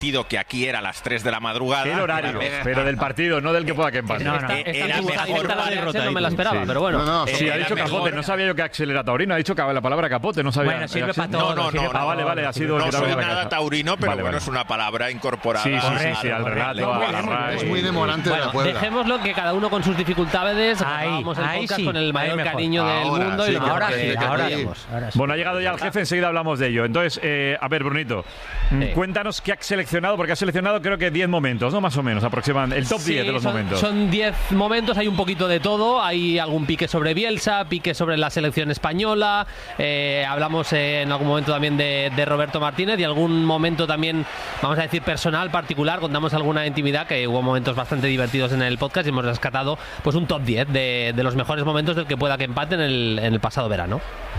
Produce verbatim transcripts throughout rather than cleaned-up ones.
que aquí era a las tres de la madrugada. El horario, pero del partido, no del que pueda que empate. No, no, esta, esta era mejor la derrota, no me la esperaba, sí. pero bueno. No, no, sí, ha dicho mejor. Capote, no sabía yo que Axel era taurino, ha dicho la palabra capote, no sabía. Bueno, sirve para todo. No, no, no. Ah, vale, vale, ha sido. No soy nada taurino, pero vale, bueno, vale. Es una palabra incorporada. Sí, sí, sí, sí al relato. Es muy demorante de la Puebla. Dejémoslo que cada uno con sus dificultades. Vamos el podcast con el mayor cariño del mundo y ahora sí, ahora Bueno, ha llegado ya el jefe, enseguida hablamos de ello. Entonces, a ver, Brunito, cuéntanos qué has seleccionado, porque has seleccionado creo que diez momentos, ¿no? Más o menos, aproximadamente. El top sí, diez de los son, momentos. Son diez momentos, hay un poquito de todo. Hay algún pique sobre Bielsa, pique sobre la selección española. Eh, hablamos eh, en algún momento también de, de Roberto Martínez y algún momento también, vamos a decir, personal, particular. Contamos alguna intimidad, que hubo momentos bastante divertidos en el podcast y hemos rescatado pues un top diez de, de los mejores momentos del que pueda que empate en el, en el pasado verano.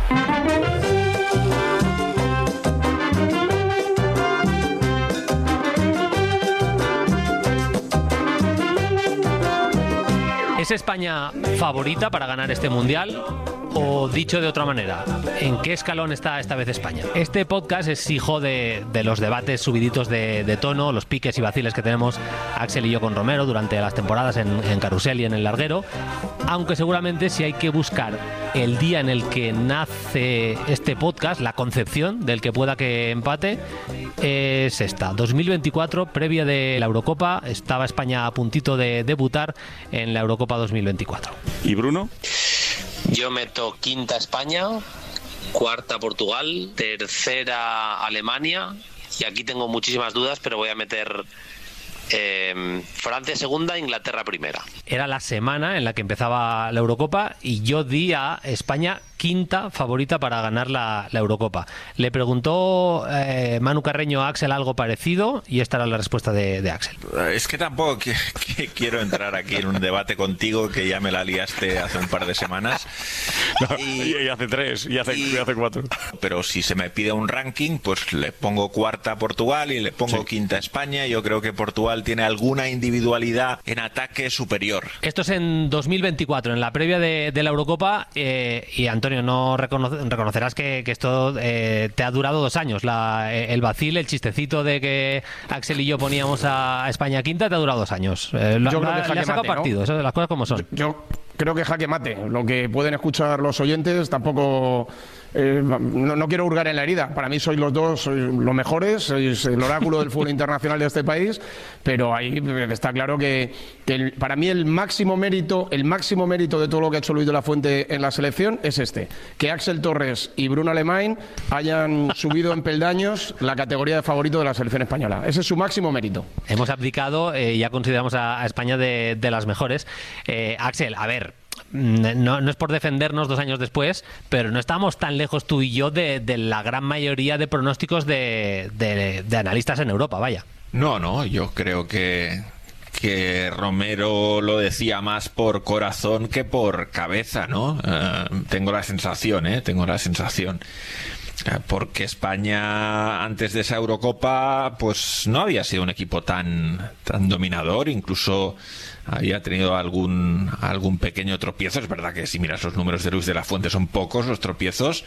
¿Es España favorita para ganar este Mundial? O dicho de otra manera, ¿en qué escalón está esta vez España? Este podcast es hijo de, de los debates subiditos de, de tono, los piques y vaciles que tenemos Axel y yo con Romero durante las temporadas en, en Carrusel y en El Larguero, aunque seguramente si hay que buscar el día en el que nace este podcast, la concepción del que pueda que empate, es esta, dos mil veinticuatro, previa de la Eurocopa. Estaba España a puntito de debutar en la Eurocopa dos mil veinticuatro. ¿Y Bruno? Yo meto quinta España, cuarta Portugal, tercera Alemania, y aquí tengo muchísimas dudas, pero voy a meter eh, Francia segunda, Inglaterra primera. Era la semana en la que empezaba la Eurocopa y yo di a España quinta favorita para ganar la, la Eurocopa. Le preguntó eh, Manu Carreño a Axel algo parecido y esta era la respuesta de, de Axel. Es que tampoco que, que quiero entrar aquí en un debate contigo, que ya me la liaste hace un par de semanas. No, y, y hace tres, y hace, y, y hace cuatro. Pero si se me pide un ranking, pues le pongo cuarta a Portugal y le pongo sí. quinta a España. Yo creo que Portugal tiene alguna individualidad en ataque superior. Esto es en dos mil veinticuatro, en la previa de, de la Eurocopa, eh, y Antonio, no reconoce, reconocerás que, que esto eh, te ha durado dos años. La, el vacil, el chistecito de que Axel y yo poníamos a España quinta te ha durado dos años. Eh, yo la, creo que le ha sacado mate, partido, ¿no? Eso de las cosas como son. Yo, yo creo que jaque mate. Lo que pueden escuchar los oyentes tampoco... Eh, no, no quiero hurgar en la herida. Para mí sois los dos sois los mejores, sois el oráculo del fútbol internacional de este país, pero ahí está claro que, que el, para mí el máximo mérito, el máximo mérito de todo lo que ha hecho Luis de la Fuente en la selección es este, que Axel Torres y Bruno Alemany hayan subido en peldaños la categoría de favorito de la selección española. Ese es su máximo mérito. Hemos abdicado, eh, ya consideramos a, a España de, de las mejores. eh, Axel, a ver, No, no es por defendernos dos años después, pero no estamos tan lejos tú y yo de, de la gran mayoría de pronósticos de, de, de analistas en Europa, vaya. No, no, yo creo que, que Romero lo decía más por corazón que por cabeza, ¿no? Uh, tengo la sensación, ¿eh? Tengo la sensación. Porque España antes de esa Eurocopa pues no había sido un equipo tan, tan dominador, incluso había tenido algún algún pequeño tropiezo. Es verdad que si miras los números de Luis de la Fuente son pocos los tropiezos,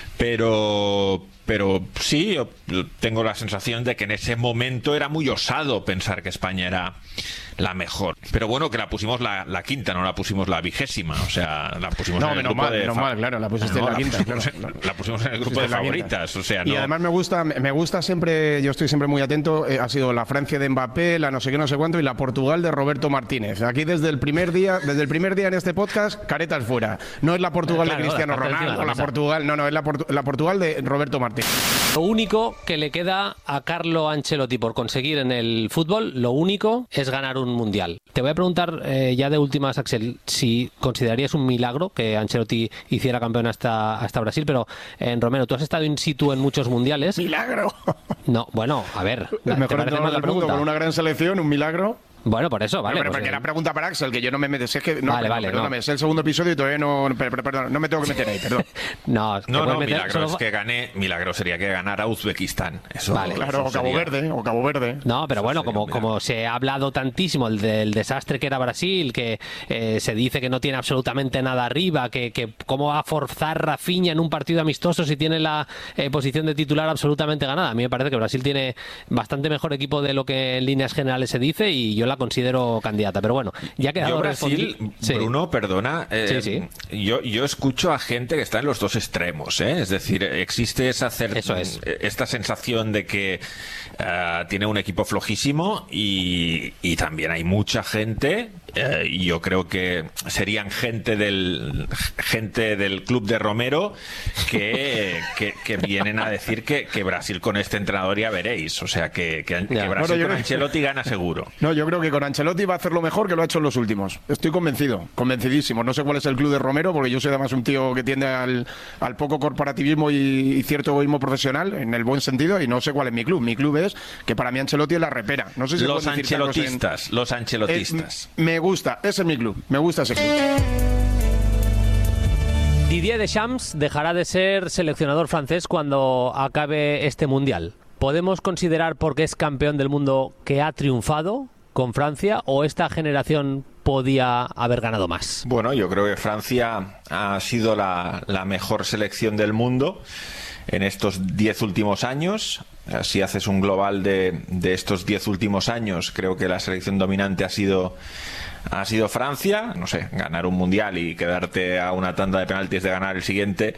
pero pero sí, yo tengo la sensación de que en ese momento era muy osado pensar que España era la mejor. Pero bueno, que la pusimos la, la quinta, no la pusimos la vigésima. O sea, la pusimos no, en el menos grupo mal, de... menos fa... mal, claro, la pusiste no, en la, la quinta. Pusimos, Claro. La pusimos en el grupo de favoritas. O sea, no... Y además me gusta, me gusta siempre, yo estoy siempre muy atento, eh, ha sido la Francia de Mbappé, la no sé qué, no sé cuánto, y la Portugal de Roberto Martínez. Aquí desde el primer día, desde el primer día en este podcast, caretas fuera. No es la Portugal claro, de Cristiano Ronaldo, la Portugal, no, no, es la, Portu la Portugal de Roberto Martínez. Lo único que le queda a Carlo Ancelotti por conseguir en el fútbol, lo único es ganar un mundial. Te voy a preguntar eh, ya de últimas, Axel, si considerarías un milagro que Ancelotti hiciera campeón hasta, hasta Brasil, pero en Romero, tú has estado in situ en muchos mundiales. ¡Milagro! No, bueno, a ver. El mejor entrenador del mundo con una gran selección, un milagro. Bueno, por eso, vale. Pero, pero pues, porque eh, era pregunta para Axel, que yo no me meto. Es que, no, Vale, perdón, vale, perdóname, no. es el segundo episodio y todavía no, per- per- perdón, no me tengo que meter ahí, perdón. no, te No, puedes no, meter milagro solo- es que gane, milagro sería que ganara Uzbekistán. Eso, Vale. Claro, o eso Cabo sería- Verde, o Cabo Verde. No, pero Eso bueno, sería como, un como se ha hablado tantísimo el del desastre que era Brasil, que eh, se dice que no tiene absolutamente nada arriba, que, que cómo va a forzar Rafinha en un partido amistoso si tiene la eh, posición de titular absolutamente ganada. A mí me parece que Brasil tiene bastante mejor equipo de lo que en líneas generales se dice y yo la considero candidata. Pero bueno, ya que Yo Brasil, Sí. Bruno, perdona, eh, Sí, sí. Yo, yo escucho a gente que está en los dos extremos, ¿eh? Es decir, existe esa cer- Eso es. esta sensación de que eh, tiene un equipo flojísimo y, y también hay mucha gente, eh, y yo creo que serían gente del gente del club de Romero que, que, que vienen a decir que, que Brasil con este entrenador ya veréis, o sea que, que, que Ya. Brasil Bueno, yo con creo- Ancelotti gana seguro. No, yo creo que con Ancelotti va a hacer lo mejor que lo ha hecho en los últimos. Estoy convencido, convencidísimo. No sé cuál es el club de Romero, porque yo soy además un tío que tiende al, al poco corporativismo y, y cierto egoísmo profesional, en el buen sentido, y no sé cuál es mi club. Mi club es que para mí Ancelotti es la repera. No sé si Los pueden decir Carlos, en- ancelotistas, los Eh, ancelotistas. m- me gusta, ese es mi club, me gusta ese club. Didier Deschamps dejará de ser seleccionador francés cuando acabe este mundial. ¿Podemos considerar, porque es campeón del mundo, que ha triunfado con Francia o esta generación podía haber ganado más? Bueno, yo creo que Francia ha sido la, la mejor selección del mundo en estos diez últimos años. Si haces un global de, de estos diez últimos años, creo que la selección dominante ha sido ha sido Francia. No sé, ganar un mundial y quedarte a una tanda de penaltis de ganar el siguiente.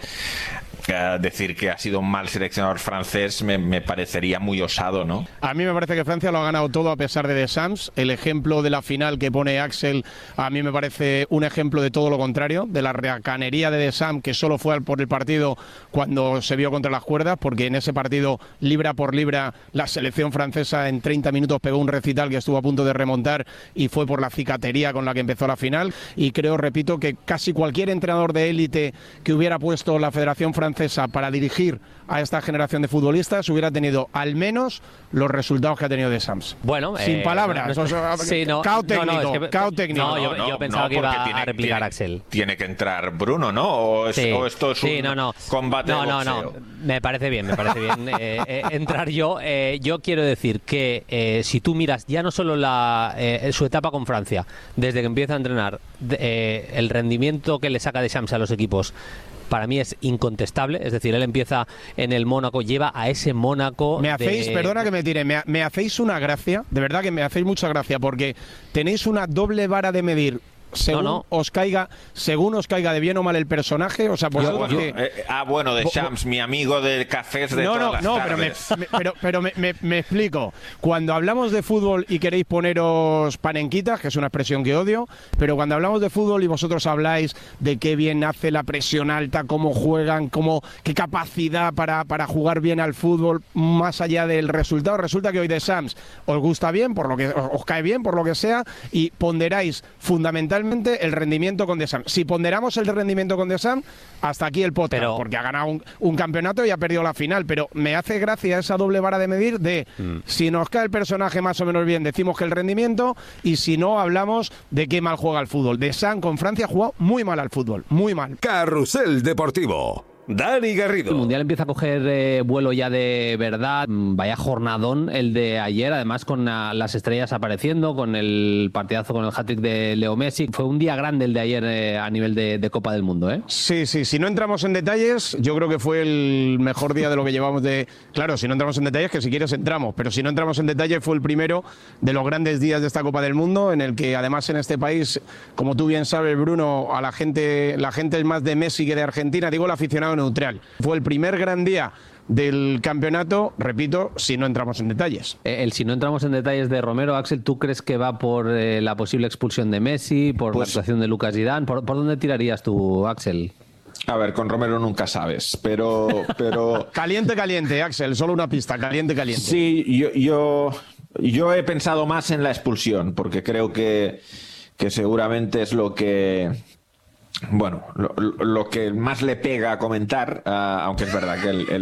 Eh, decir que ha sido un mal seleccionador francés me, me parecería muy osado, ¿no? A mí me parece que Francia lo ha ganado todo a pesar de Deschamps. El ejemplo de la final que pone Axel a mí me parece un ejemplo de todo lo contrario, de la reacanería de Deschamps, que solo fue por el partido cuando se vio contra las cuerdas, porque en ese partido, libra por libra, la selección francesa en treinta minutos pegó un recital que estuvo a punto de remontar y fue por la cicatería con la que empezó la final. Y creo, repito, que casi cualquier entrenador de élite que hubiera puesto la Federación Francesa para dirigir a esta generación de futbolistas hubiera tenido al menos los resultados que ha tenido Deschamps. Bueno, sin eh, palabras, no- o sea, sí, no, cao no, técnico, no, es que- cao técnico. no, yo- yo pensaba que iba porque a tiene- replicar tiene- Axel. Tiene que entrar Bruno, ¿no? O, es- Sí, o esto es sí, un no, no. combate no, de no, boxeo. no, me parece bien, me parece bien eh, eh, entrar yo. Eh, yo quiero decir que eh, si tú miras ya no solo la, eh, su etapa con Francia, desde que empieza a entrenar, de- eh, el rendimiento que le saca de Shams a los equipos, para mí es incontestable. Es decir, él empieza en el Mónaco, lleva a ese Mónaco. Me hacéis, de- perdona que me tire, me, me hacéis una gracia, de verdad que me hacéis mucha gracia, porque tenéis una doble vara de medir según No, no. os caiga, según os caiga de bien o mal el personaje, o sea, Ah, vosotros bueno, que- eh, ah, bueno, de Bo- Shams, mi amigo de cafés de no, todas no, las no, pero, me, tardes. me- pero, pero me, me- me explico. Cuando hablamos de fútbol y queréis poneros panenquitas, que es una expresión que odio, pero cuando hablamos de fútbol y vosotros habláis de qué bien hace la presión alta, cómo juegan, cómo, qué capacidad para, para jugar bien al fútbol, más allá del resultado, resulta que hoy de Shams os gusta bien, por lo que os, os cae bien, por lo que sea, y ponderáis fundamentalmente el rendimiento con Deschamps. Si ponderamos el rendimiento con Deschamps, hasta aquí el podcast, Pero- porque ha ganado un, un campeonato y ha perdido la final, pero me hace gracia esa doble vara de medir de si nos cae el personaje más o menos bien, decimos que el rendimiento, y si no, hablamos de qué mal juega el fútbol. Deschamps con Francia ha jugado muy mal al fútbol, muy mal. Carrusel Deportivo. Dani Garrido. El Mundial empieza a coger eh, vuelo ya de verdad. Mm, Vaya jornadón el de ayer, además con ah, las estrellas apareciendo, con el partidazo con el hat-trick de Leo Messi. Fue un día grande el de ayer eh, a nivel de, de Copa del Mundo, ¿eh? Sí, sí, si no entramos en detalles, yo creo que fue el mejor día de lo que llevamos de... Claro, si no entramos en detalles, que si quieres entramos, pero si no entramos en detalles, fue el primero de los grandes días de esta Copa del Mundo, en el que además en este país, como tú bien sabes, Bruno, a la gente, la gente es más de Messi que de Argentina, digo el aficionado neutral. Fue el primer gran día del campeonato, repito, si no entramos en detalles. Eh, El si no entramos en detalles de Romero, Axel, ¿tú crees que va por eh, la posible expulsión de Messi, por Pues- la actuación de Lucas Zidane? ¿Por, por dónde tirarías tú, Axel? A ver, con Romero nunca sabes, pero... pero... Caliente, caliente, Axel, solo una pista, caliente, caliente. Sí, yo, yo, yo he pensado más en la expulsión, porque creo que, que seguramente es lo que... Bueno, lo, lo que más le pega a comentar, uh, aunque es verdad que el, el,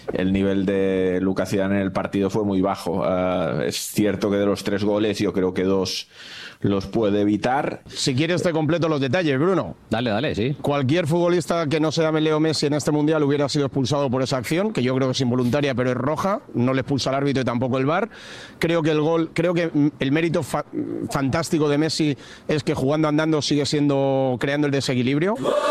el nivel de Lucas Zidane en el partido fue muy bajo. Uh, es cierto que de los tres goles yo creo que dos los puede evitar. Si quieres te completo los detalles, Bruno. Dale, dale, sí. Cualquier futbolista que no se llame Leo Messi en este Mundial hubiera sido expulsado por esa acción, que yo creo que es involuntaria, pero es roja. No le expulsa el árbitro y tampoco el V A R. Creo que el gol, creo que el mérito fa- fantástico de Messi es que jugando andando sigue siendo, creando el desequilibrio.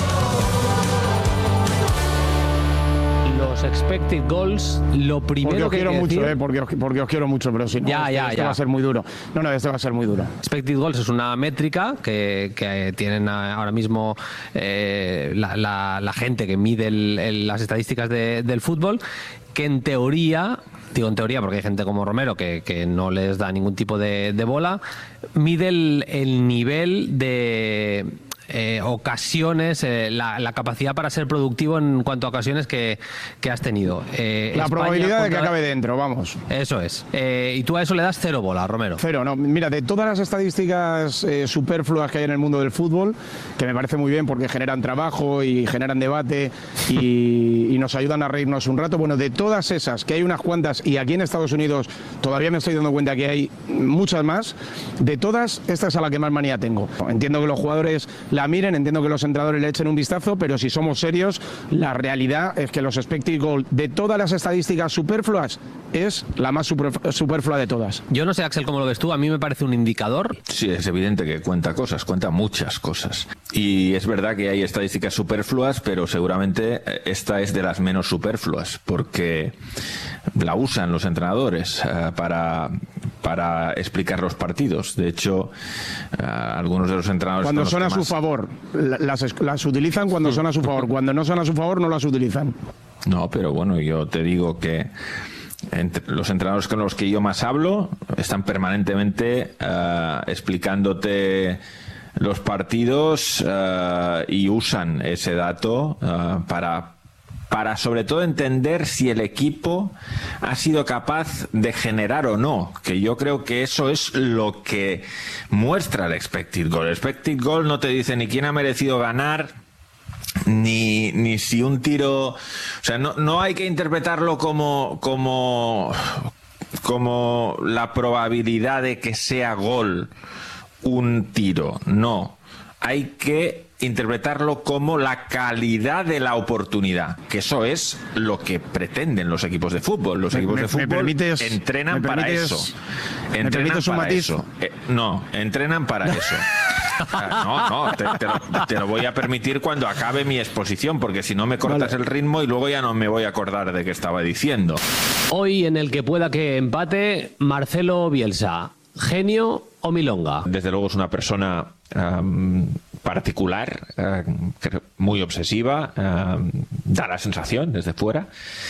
Los expected goals, lo primero porque os que quiero hay que mucho, decir... eh, porque, os, porque os quiero mucho, pero si no, Ya, este, ya, este ya. va a ser muy duro. No, no, este va a ser muy duro. Expected goals es una métrica que, que tienen ahora mismo eh, la, la, la gente que mide el, el, las estadísticas de, del fútbol, que en teoría, digo en teoría porque hay gente como Romero que, que no les da ningún tipo de, de bola, mide el, el nivel de... Eh, ocasiones, eh, la, la capacidad para ser productivo en cuanto a ocasiones que, que has tenido. Eh, La España probabilidad de que contra- acabe dentro, vamos. Eso es. Eh, y tú a eso le das cero bola, Romero. Cero, no. Mira, de todas las estadísticas eh, superfluas que hay en el mundo del fútbol, que me parece muy bien porque generan trabajo y generan debate y, y nos ayudan a reírnos un rato, bueno, de todas esas, que hay unas cuantas, y aquí en Estados Unidos todavía me estoy dando cuenta que hay muchas más, de todas, esta es a la que más manía tengo. Entiendo que los jugadores la miren, entiendo que los entrenadores le echen un vistazo, pero si somos serios, la realidad es que los expected goals de todas las estadísticas superfluas es la más super- superflua de todas. Yo no sé, Axel, cómo lo ves tú. A mí me parece un indicador. Sí, es evidente que cuenta cosas, cuenta muchas cosas. Y es verdad que hay estadísticas superfluas, pero seguramente esta es de las menos superfluas, porque la usan los entrenadores uh, para, para explicar los partidos. De hecho, uh, algunos de los entrenadores... Cuando con los son que a su más- favor, la- las, las utilizan cuando son a su favor. Cuando no son a su favor, no las utilizan. No, pero bueno, yo te digo que entre los entrenadores con los que yo más hablo están permanentemente uh, explicándote los partidos uh, y usan ese dato uh, para para sobre todo entender si el equipo ha sido capaz de generar o no, que yo creo que eso es lo que muestra el expected goal. El expected goal no te dice ni quién ha merecido ganar, ni, ni si un tiro... O sea, no, no hay que interpretarlo como, como, como la probabilidad de que sea gol un tiro, no. Hay que interpretarlo como la calidad de la oportunidad, que eso es lo que pretenden los equipos de fútbol. Los Me- equipos me- de me fútbol permites- entrenan me para permites- eso. ¿me Entrenan permites un para matiz? eso. Eh, no, entrenan para eso. No, no, te, te lo, te lo voy a permitir cuando acabe mi exposición, porque si no me cortas Vale. el ritmo y luego ya no me voy a acordar de qué estaba diciendo. Hoy en el que pueda que empate, Marcelo Bielsa, ¿genio o milonga? Desde luego es una persona um, particular, uh, muy obsesiva, uh, da la sensación desde fuera.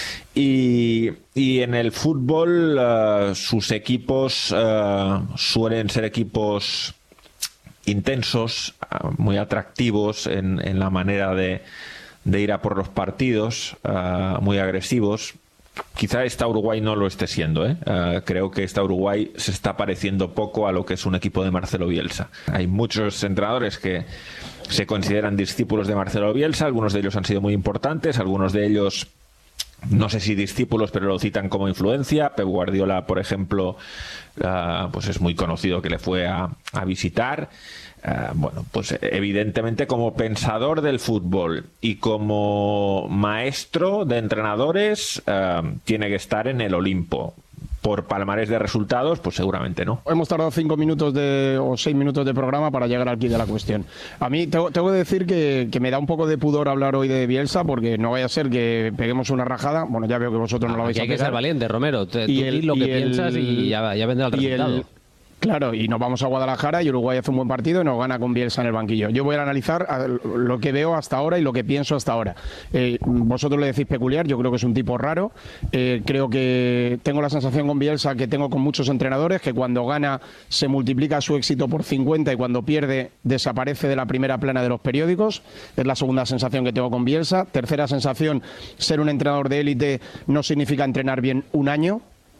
Y, y en el fútbol uh, sus equipos uh, suelen ser equipos intensos, uh, muy atractivos en, en la manera de, de ir a por los partidos, uh, muy agresivos. Quizá esta Uruguay no lo esté siendo, ¿eh? Uh, creo que esta Uruguay se está pareciendo poco a lo que es un equipo de Marcelo Bielsa. Hay muchos entrenadores que se consideran discípulos de Marcelo Bielsa, algunos de ellos han sido muy importantes, algunos de ellos no sé si discípulos, pero lo citan como influencia. Pep Guardiola, por ejemplo, uh, pues es muy conocido que le fue a, a visitar. Uh, bueno, pues evidentemente como pensador del fútbol y como maestro de entrenadores uh, tiene que estar en el Olimpo. Por palmarés de resultados, pues seguramente no. Hemos tardado cinco minutos de, o seis minutos de programa para llegar aquí de la cuestión. A mí tengo, tengo que decir que, que me da un poco de pudor hablar hoy de Bielsa, porque no vaya a ser que peguemos una rajada. Bueno, ya veo que vosotros no lo vais Aquí a hay que pegar. ser valiente, Romero. Te, Y tú el- di lo que y el- piensas y ya, ya vendrá el y resultado. el- Claro, y nos vamos a Guadalajara y Uruguay hace un buen partido y nos gana con Bielsa en el banquillo. Yo voy a analizar a- lo que veo hasta ahora y lo que pienso hasta ahora. Eh, vosotros le decís peculiar, yo creo que es un tipo raro. Eh, creo que tengo la sensación con Bielsa que tengo con muchos entrenadores, que cuando gana se multiplica su éxito por cincuenta y cuando pierde desaparece de la primera plana de los periódicos. Es la segunda sensación que tengo con Bielsa. Tercera sensación, ser un entrenador de élite no significa entrenar bien un año.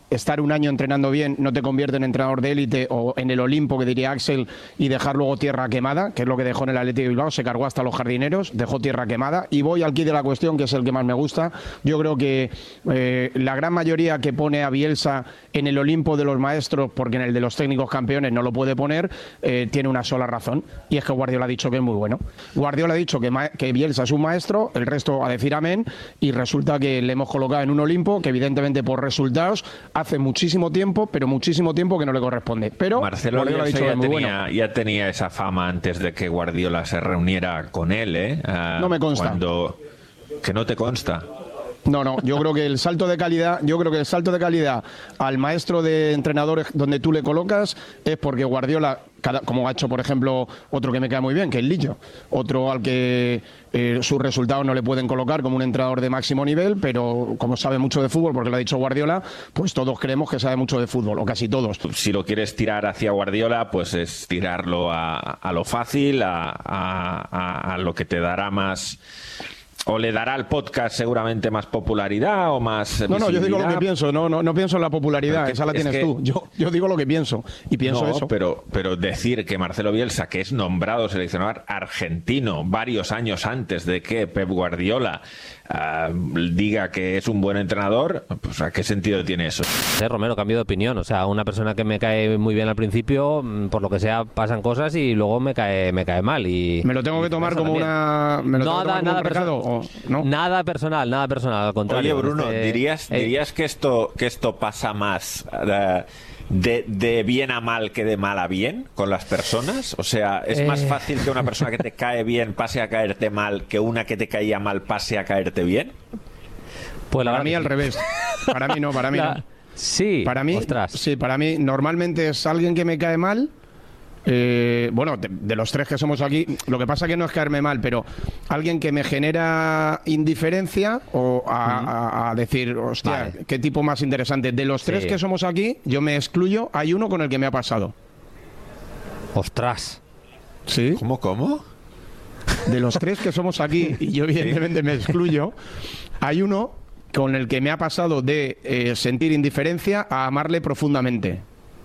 estar un año entrenando bien no te convierte en entrenador de élite o en el Olimpo, que diría Axel, y dejar luego tierra quemada, que es lo que dejó en el Athletic de Bilbao. Se cargó hasta los jardineros, dejó tierra quemada. Y voy al quid de la cuestión, que es el que más me gusta. Yo creo que eh, la gran mayoría que pone a Bielsa en el Olimpo de los maestros, porque en el de los técnicos campeones no lo puede poner, eh, tiene una sola razón, y es que Guardiola ha dicho que es muy bueno. Guardiola ha dicho que, que Bielsa es un maestro, el resto a decir amén, y resulta que le hemos colocado en un Olimpo que evidentemente por resultados hace muchísimo tiempo, pero muchísimo tiempo que no le corresponde. Pero Marcelo Guardiola ha dicho ya, que es muy tenía, bueno. ya tenía esa fama antes de que Guardiola se reuniera con él, ¿eh? Uh, no me consta. Cuando... Que no te consta. No, no, yo creo que el salto de calidad, yo creo que el salto de calidad al maestro de entrenadores donde tú le colocas es porque Guardiola, cada, como ha hecho por ejemplo otro que me cae muy bien, que es Lillo, otro al que eh, sus resultados no le pueden colocar como un entrenador de máximo nivel, pero como sabe mucho de fútbol, porque lo ha dicho Guardiola, pues todos creemos que sabe mucho de fútbol, o casi todos. Si lo quieres tirar hacia Guardiola, pues es tirarlo a, a lo fácil, a, a, a, a lo que te dará más... O le dará al podcast seguramente más popularidad o más No, no, yo digo lo que pienso, no, no, no pienso en la popularidad, que, esa la tienes que... tú. Yo, yo digo lo que pienso y pienso no, eso. Pero, pero decir que Marcelo Bielsa, que es nombrado seleccionador argentino varios años antes de que Pep Guardiola uh, diga que es un buen entrenador, pues ¿a qué sentido tiene eso? Eh, Romero, cambio de opinión. O sea, una persona que me cae muy bien al principio, por lo que sea, pasan cosas y luego me cae, me cae mal. Y me lo tengo que tomar como también. una. Me lo no, tengo que tomar nada, como un recado, perso- o, ¿no? Nada personal, nada personal, al contrario. Oye, Bruno, este, ¿dirías, eh, dirías que esto que esto pasa más uh, de, de bien a mal que de mal a bien con las personas? O sea, ¿es eh... más fácil que una persona que te cae bien pase a caerte mal que una que te caía mal pase a caerte bien? Pues la para mí sí. al revés. Para mí no, para mí la... no. Sí, para mí, ostras. Sí, para mí normalmente es alguien que me cae mal. Eh, bueno, de, de los tres que somos aquí, lo que pasa que no es caerme mal, pero alguien que me genera indiferencia o a, uh-huh. a, a decir, hostia, vale. qué tipo más interesante. De los tres sí. que somos aquí, yo me excluyo, hay uno con el que me ha pasado. Ostras. ¿Sí? ¿Cómo, cómo? De los tres que somos aquí, y yo evidentemente me excluyo, hay uno con el que me ha pasado de eh, sentir indiferencia a amarle profundamente.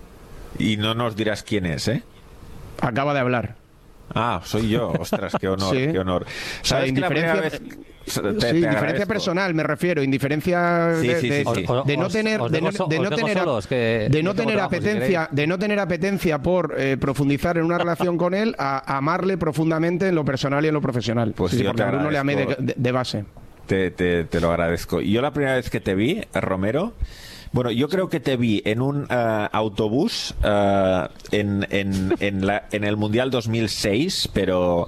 Y no nos dirás quién es, ¿eh? Acaba de hablar. Ah, soy yo. Ostras, qué honor, sí. qué honor. ¿Sabes o sea, indiferencia, vez... te, sí, te indiferencia personal, me refiero. Indiferencia sí, de, sí, de, sí, sí. de no tener, de no, de no tener, solos, que de no tener apetencia, si de no tener apetencia por eh, profundizar en una relación con él, a, a amarle profundamente en lo personal y en lo profesional. Pues sí, sí, porque a Bruno le amé de, de, de base. Te, te, te lo agradezco. Y yo la primera vez que te vi, Romero. Bueno, yo creo que te vi en un uh, autobús uh, en, en, en, la, en el Mundial dos mil seis, pero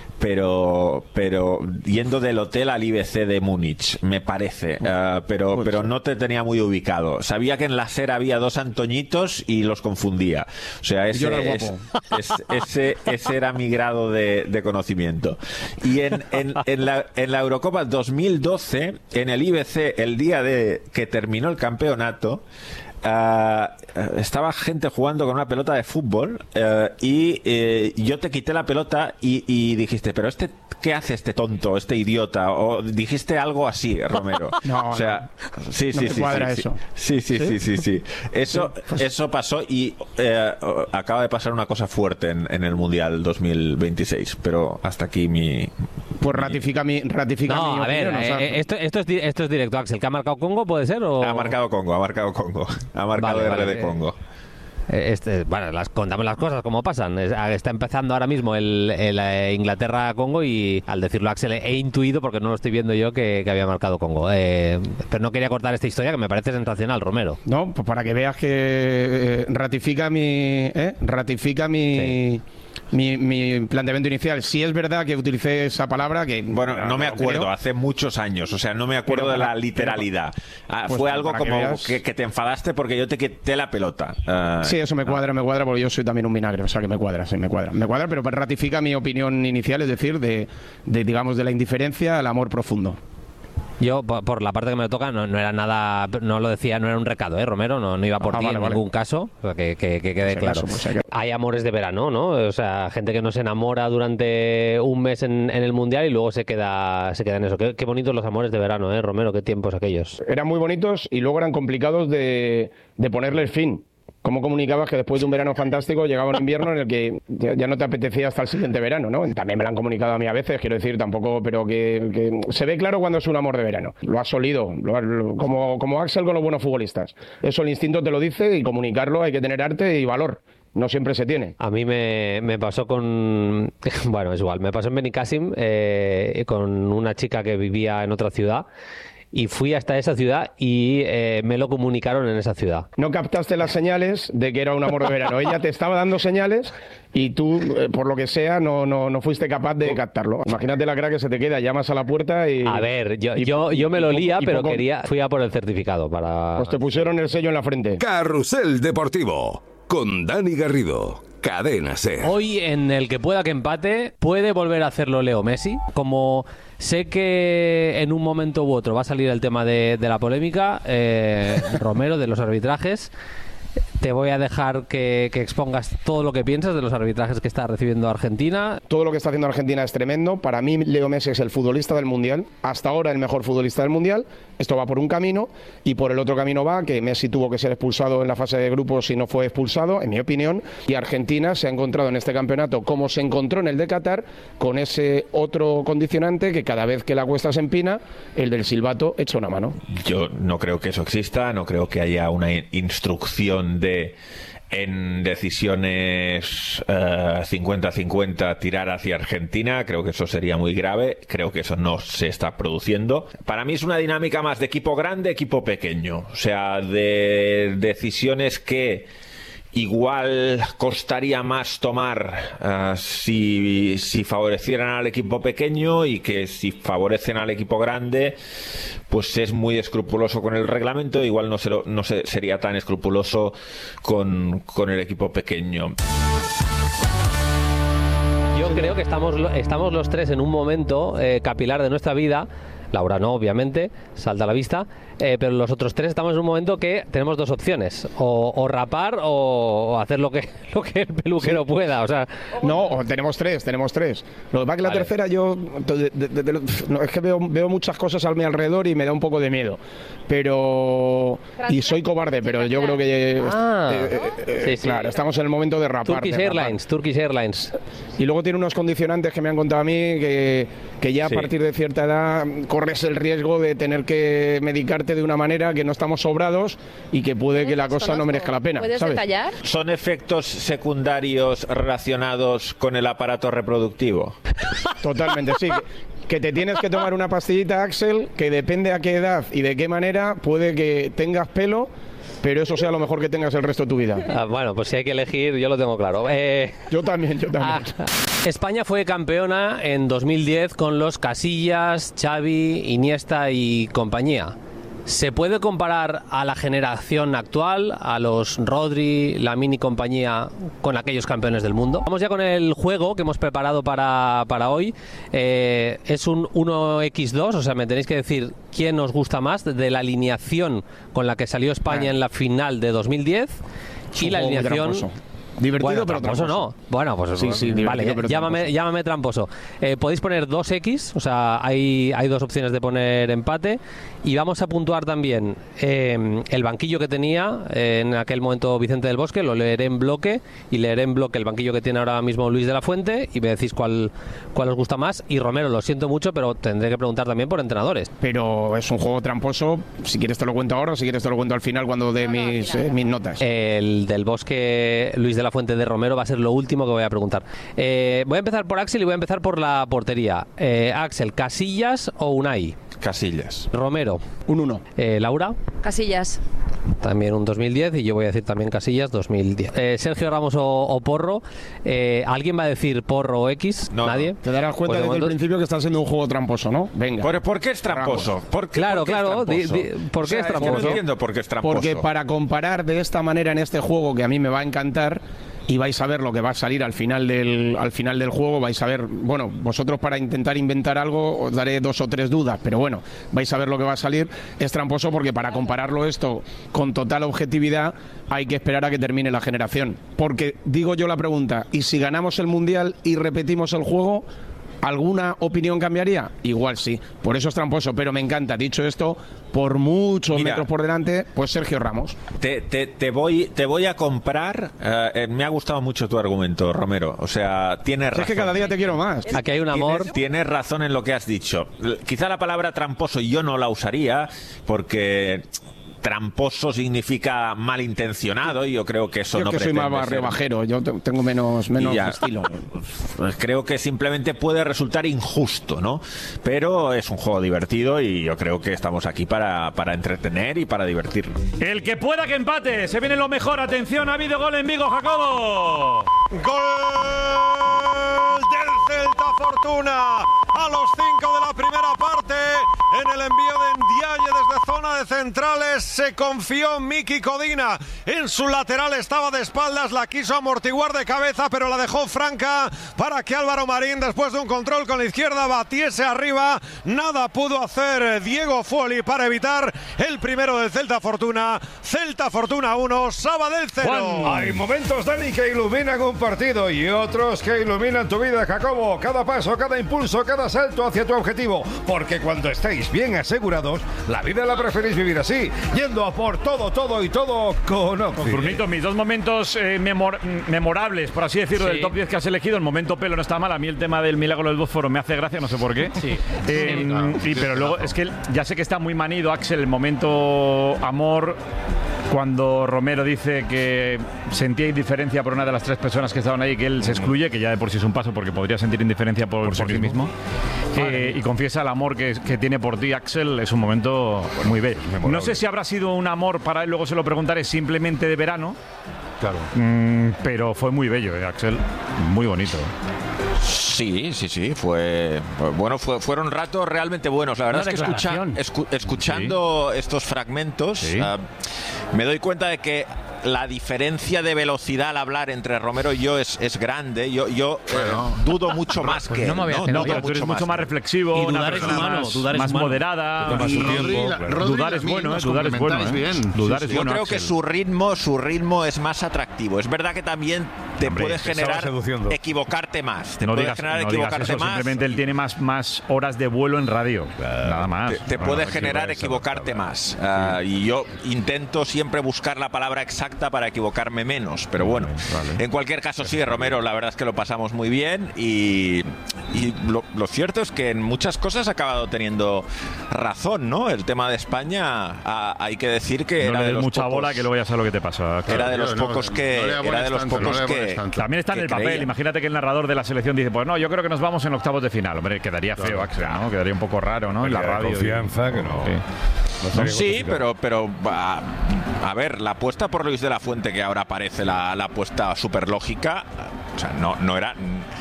pero pero yendo del hotel al I B C de Múnich, me parece, uh, pero pero no te tenía muy ubicado. Sabía que en la SER había dos Antoñitos y los confundía. O sea, ese, es, es, ese, ese era mi grado de, de conocimiento. Y en, en, en, la, en la Eurocopa dos mil doce, en el I B C, el día de que terminó el campeonato, Uh, estaba gente jugando con una pelota de fútbol uh, y uh, yo te quité la pelota y, y dijiste, pero este, ¿qué hace este tonto, este idiota? O dijiste algo así, Romero. No, o sea, no. sí, sí, no me sí, cuadra sí, eso. Sí, sí, sí, sí, sí, sí. Eso, sí, pues... eso pasó y uh, acaba de pasar una cosa fuerte en, en el Mundial dos mil veintiséis, pero hasta aquí mi... Pues ratifica mi, ratifica no, mi a ver, opinión, eh, o sea, esto, esto, es, esto es directo, Axel. ¿Que ha marcado Congo, puede ser? O... Ha marcado Congo, ha marcado Congo. Ha marcado vale, R de vale. Congo. Este, bueno, las, contamos las cosas como pasan. Está empezando ahora mismo el, el, el Inglaterra-Congo y al decirlo Axel he intuido, porque no lo estoy viendo yo, que, que había marcado Congo. Eh, pero no quería cortar esta historia que me parece sensacional, Romero. No, pues para que veas que eh, ratifica mi... Eh, ratifica mi... Sí. Mi, mi planteamiento inicial. Si es verdad que utilicé esa palabra que... Bueno, no, no me acuerdo, creo. Hace muchos años, o sea, no me acuerdo pero, de la literalidad. Ah, pues fue algo como que, que, que te enfadaste porque yo te quité la pelota. Uh, sí, eso me cuadra, ah. me cuadra porque yo soy también un vinagre, o sea que me cuadra, sí, me cuadra. Me cuadra, pero ratifica mi opinión inicial, es decir, de, de digamos, de la indiferencia al amor profundo. Yo, por la parte que me toca, no, no era nada, no lo decía, no era un recado, ¿eh, Romero? No, no iba por ah, ti vale, en vale. ningún caso, o sea, que, que, que quede claro. Caso, pues hay amores de verano, ¿no? O sea, gente que no se enamora durante un mes en, en el Mundial y luego se queda, se queda en eso. Qué, qué bonitos los amores de verano, ¿eh, Romero? Qué tiempos aquellos. Eran muy bonitos y luego eran complicados de, de ponerles fin. ¿Cómo comunicabas que después de un verano fantástico llegaba un invierno en el que ya no te apetecía hasta el siguiente verano, ¿no? También me lo han comunicado a mí a veces, quiero decir, tampoco, pero que, que se ve claro cuando es un amor de verano. Lo has solido, lo has, lo, como, como Axel con los buenos futbolistas. Eso el instinto te lo dice y comunicarlo hay que tener arte y valor. No siempre se tiene. A mí me, me pasó con... Bueno, es igual. Me pasó en Benicàssim eh, con una chica que vivía en otra ciudad. Y fui hasta esa ciudad y eh, me lo comunicaron en esa ciudad. No captaste las señales de que era un amor de verano. Ella te estaba dando señales y tú, eh, por lo que sea, no, no, no fuiste capaz de captarlo. Imagínate la cara que se te queda, llamas a la puerta y... A ver, yo, y, yo, yo me lo lía, pero poco, quería... Fui a por el certificado para... Pues te pusieron el sello en la frente. Carrusel Deportivo, con Dani Garrido. Cadena Ser. Hoy, en el que pueda que empate, puede volver a hacerlo Leo Messi. Como sé que en un momento u otro va a salir el tema de, de la polémica, eh, Romero, de los arbitrajes, te voy a dejar que, que expongas todo lo que piensas de los arbitrajes que está recibiendo Argentina. Todo lo que está haciendo Argentina es tremendo. Para mí, Leo Messi es el futbolista del Mundial. Hasta ahora el mejor futbolista del Mundial. Esto va por un camino y por el otro camino va que Messi tuvo que ser expulsado en la fase de grupos y no fue expulsado, en mi opinión. Y Argentina se ha encontrado en este campeonato, como se encontró en el de Qatar, con ese otro condicionante que cada vez que la cuesta se empina, el del silbato echa una mano. Yo no creo que eso exista, no creo que haya una instrucción de en decisiones cincuenta cincuenta tirar hacia Argentina. Creo que eso sería muy grave, creo que eso no se está produciendo. Para mí es una dinámica más de equipo grande, equipo pequeño, o sea, de decisiones que igual costaría más tomar uh, si, si favorecieran al equipo pequeño, y que si favorecen al equipo grande pues es muy escrupuloso con el reglamento, igual no, se lo, no se, sería tan escrupuloso con, con el equipo pequeño. Yo creo que estamos, estamos los tres en un momento eh, capilar de nuestra vida. Laura no, obviamente, salta a la vista, eh, pero los otros tres estamos en un momento que tenemos dos opciones, o, o rapar o, o hacer lo que, lo que el peluquero sí. pueda, o sea... No, tenemos tres, tenemos tres. Lo que pasa es que vale. la tercera yo, de, de, de, de, no, es que veo, veo muchas cosas a mi alrededor y me da un poco de miedo, pero... Y soy cobarde, pero yo creo que... Ah, eh, eh, sí, sí. Claro, estamos en el momento de rapar. Turkish de Airlines, rapar. Turkish Airlines. Y luego tiene unos condicionantes que me han contado a mí que, que ya sí. a partir de cierta edad corres el riesgo de tener que medicarte de una manera que no estamos sobrados y que puede que la cosa no merezca la pena. ¿Puedes ¿sabes? detallar? ¿Son efectos secundarios relacionados con el aparato reproductivo? Totalmente, sí. Que, que te tienes que tomar una pastillita, Axel, que depende a qué edad y de qué manera puede que tengas pelo, pero eso sea lo mejor que tengas el resto de tu vida. Ah, bueno, pues si hay que elegir, yo lo tengo claro. Eh... Yo también, yo también. Ah, España fue campeona en dos mil diez con los Casillas, Xavi, Iniesta y compañía. ¿Se puede comparar a la generación actual, a los Rodri, Lamine y compañía, con aquellos campeones del mundo? Vamos ya con el juego que hemos preparado para, para hoy. Eh, es un uno equis dos, o sea, me tenéis que decir quién os gusta más de la alineación con la que salió España en la final de dos mil diez y la alineación... Divertido, bueno, pero tramposo, tramposo. no. Bueno, pues sí, sí, vale, pero llámame, tramposo. llámame tramposo. Eh, podéis poner dos equis, o sea, hay, hay dos opciones de poner empate. Y vamos a puntuar también eh, el banquillo que tenía eh, en aquel momento Vicente del Bosque, lo leeré en bloque, y leeré en bloque el banquillo que tiene ahora mismo Luis de la Fuente, y me decís cuál, cuál os gusta más. Y Romero, lo siento mucho, pero tendré que preguntar también por entrenadores. Pero es un juego tramposo, si quieres te lo cuento ahora, o si quieres te lo cuento al final cuando dé mis, eh, mis notas. El del Bosque, Luis de la Fuente de Romero, va a ser lo último que voy a preguntar. Eh, voy a empezar por Axel y voy a empezar por la portería. Eh, Axel, ¿Casillas o Unai? Casillas. Romero. Un uno. Eh, Laura. Casillas. También un dos mil diez, y yo voy a decir también Casillas dos mil diez. Eh, Sergio Ramos o, o Porro. Eh, ¿Alguien va a decir Porro o X? No, Nadie. Te darás cuenta pues desde momento... el principio que está siendo un juego tramposo, ¿no? Venga. ¿Por, ¿por qué es tramposo? ¿Por qué, claro, ¿por qué claro. es tramposo? Di, di, ¿Por qué o sea, es tramposo? Es que no entiendo por qué es tramposo. Porque para comparar de esta manera en este juego que a mí me va a encantar, y vais a ver lo que va a salir al final del, al final del juego, vais a ver, bueno, vosotros para intentar inventar algo os daré dos o tres dudas, pero bueno, vais a ver lo que va a salir. Es tramposo porque para compararlo esto con total objetividad hay que esperar a que termine la generación, porque digo yo la pregunta, ¿y si ganamos el Mundial y repetimos el juego? ¿Alguna opinión cambiaría? Igual sí, por eso es tramposo, pero me encanta. Dicho esto, por muchos Mira, metros por delante, pues Sergio Ramos. Te, te, te, voy, te voy a comprar. Eh, me ha gustado mucho tu argumento, Romero. O sea, tienes razón. Es que cada día te quiero más. Aquí hay un amor. Tienes, tienes razón en lo que has dicho. Quizá la palabra tramposo yo no la usaría porque... tramposo significa malintencionado y yo creo que eso yo no que pretende soy más ser. Rebajero, yo tengo menos, menos estilo. Pues creo que simplemente puede resultar injusto, ¿no? Pero es un juego divertido y yo creo que estamos aquí para, para entretener y para divertirnos. El que pueda que empate, se viene lo mejor. Atención, ha habido gol en Vigo, Jacobo. Gol del Celta Fortuna a los cinco de la primera parte. En el envío de Ndiaye desde zona de centrales se confió Miki Codina. En su lateral estaba de espaldas, la quiso amortiguar de cabeza, pero la dejó franca para que Álvaro Marín, después de un control con la izquierda, batiese arriba. Nada pudo hacer Diego Fuoli para evitar el primero del Celta Fortuna. Celta Fortuna uno, Sabadell cero. Hay momentos, Dani, que iluminan un partido y otros que iluminan tu vida, Jacobo. Cada paso, cada impulso, cada salto hacia tu objetivo. Porque cuando estéis bien asegurados, la vida la preferís vivir así, yendo a por todo, todo y todo con Oxy. Brunito, mis dos momentos eh, memor memorables, por así decirlo, sí. del top diez que has elegido. El momento pelo no está mal. A mí el tema del milagro del Bósforo me hace gracia, no sé por qué. Sí. Eh, sí, claro. y, pero luego, es que ya sé que está muy manido, Axel, el momento amor, cuando Romero dice que sentía indiferencia por una de las tres personas que estaban ahí, que él se excluye, que ya de por sí es un paso porque podría sentir indiferencia por, por, por sí mismo, eh, y confiesa el amor que, que tiene por ti, Axel. Es un momento muy bello. No sé si habrá sido un amor para él, luego se lo preguntaré, simplemente de verano. Claro. Mm, pero fue muy bello, eh, Axel. Muy bonito. Sí, sí, sí, fue bueno, fue, fueron ratos realmente buenos. La verdad Una es que escucha, escu, escuchando sí. estos fragmentos, sí. uh, me doy cuenta de que la diferencia de velocidad al hablar entre Romero y yo es, es grande. Yo, yo bueno, eh, dudo mucho más pues que no, él. No, no, no tú eres mucho más reflexivo, y una persona humano, más, dudar más humano. moderada. Más y, tiempo, Rodri, claro. Rodri, dudar es bueno, eh, dudar es bueno. Eh. Dudar sí, sí. es bueno, yo creo Axel. que su ritmo, su ritmo es más atractivo. Es verdad que también te Hombre, puede generar equivocarte más. Te no puede digas, generar no equivocarte eso, más. Simplemente él tiene más, más horas de vuelo en radio. Claro. Nada más. Te, te bueno, puede generar equivocarte más. Uh, sí. Y yo intento siempre buscar la palabra exacta para equivocarme menos. Pero bueno, vale. En cualquier caso sí, Romero, la verdad es que lo pasamos muy bien y, y lo, lo cierto es que en muchas cosas ha acabado teniendo razón, ¿no? El tema de España, a, hay que decir que no era le de los mucha pocos, bola que luego ya sabes lo que te pasa. Era de los pocos no, que no era de los tanto, pocos no que también está en el papel. creía. Imagínate que el narrador de la selección dice, pues no, yo creo que nos vamos en octavos de final. Hombre, quedaría feo, claro, Axel, ¿no? Quedaría un poco raro, ¿no? En la radio. Confianza, y... que no. Sí. No, sí, pero, pero a, a ver, la apuesta por Luis de la Fuente, que ahora parece la, la apuesta súper lógica, o sea, no, no era.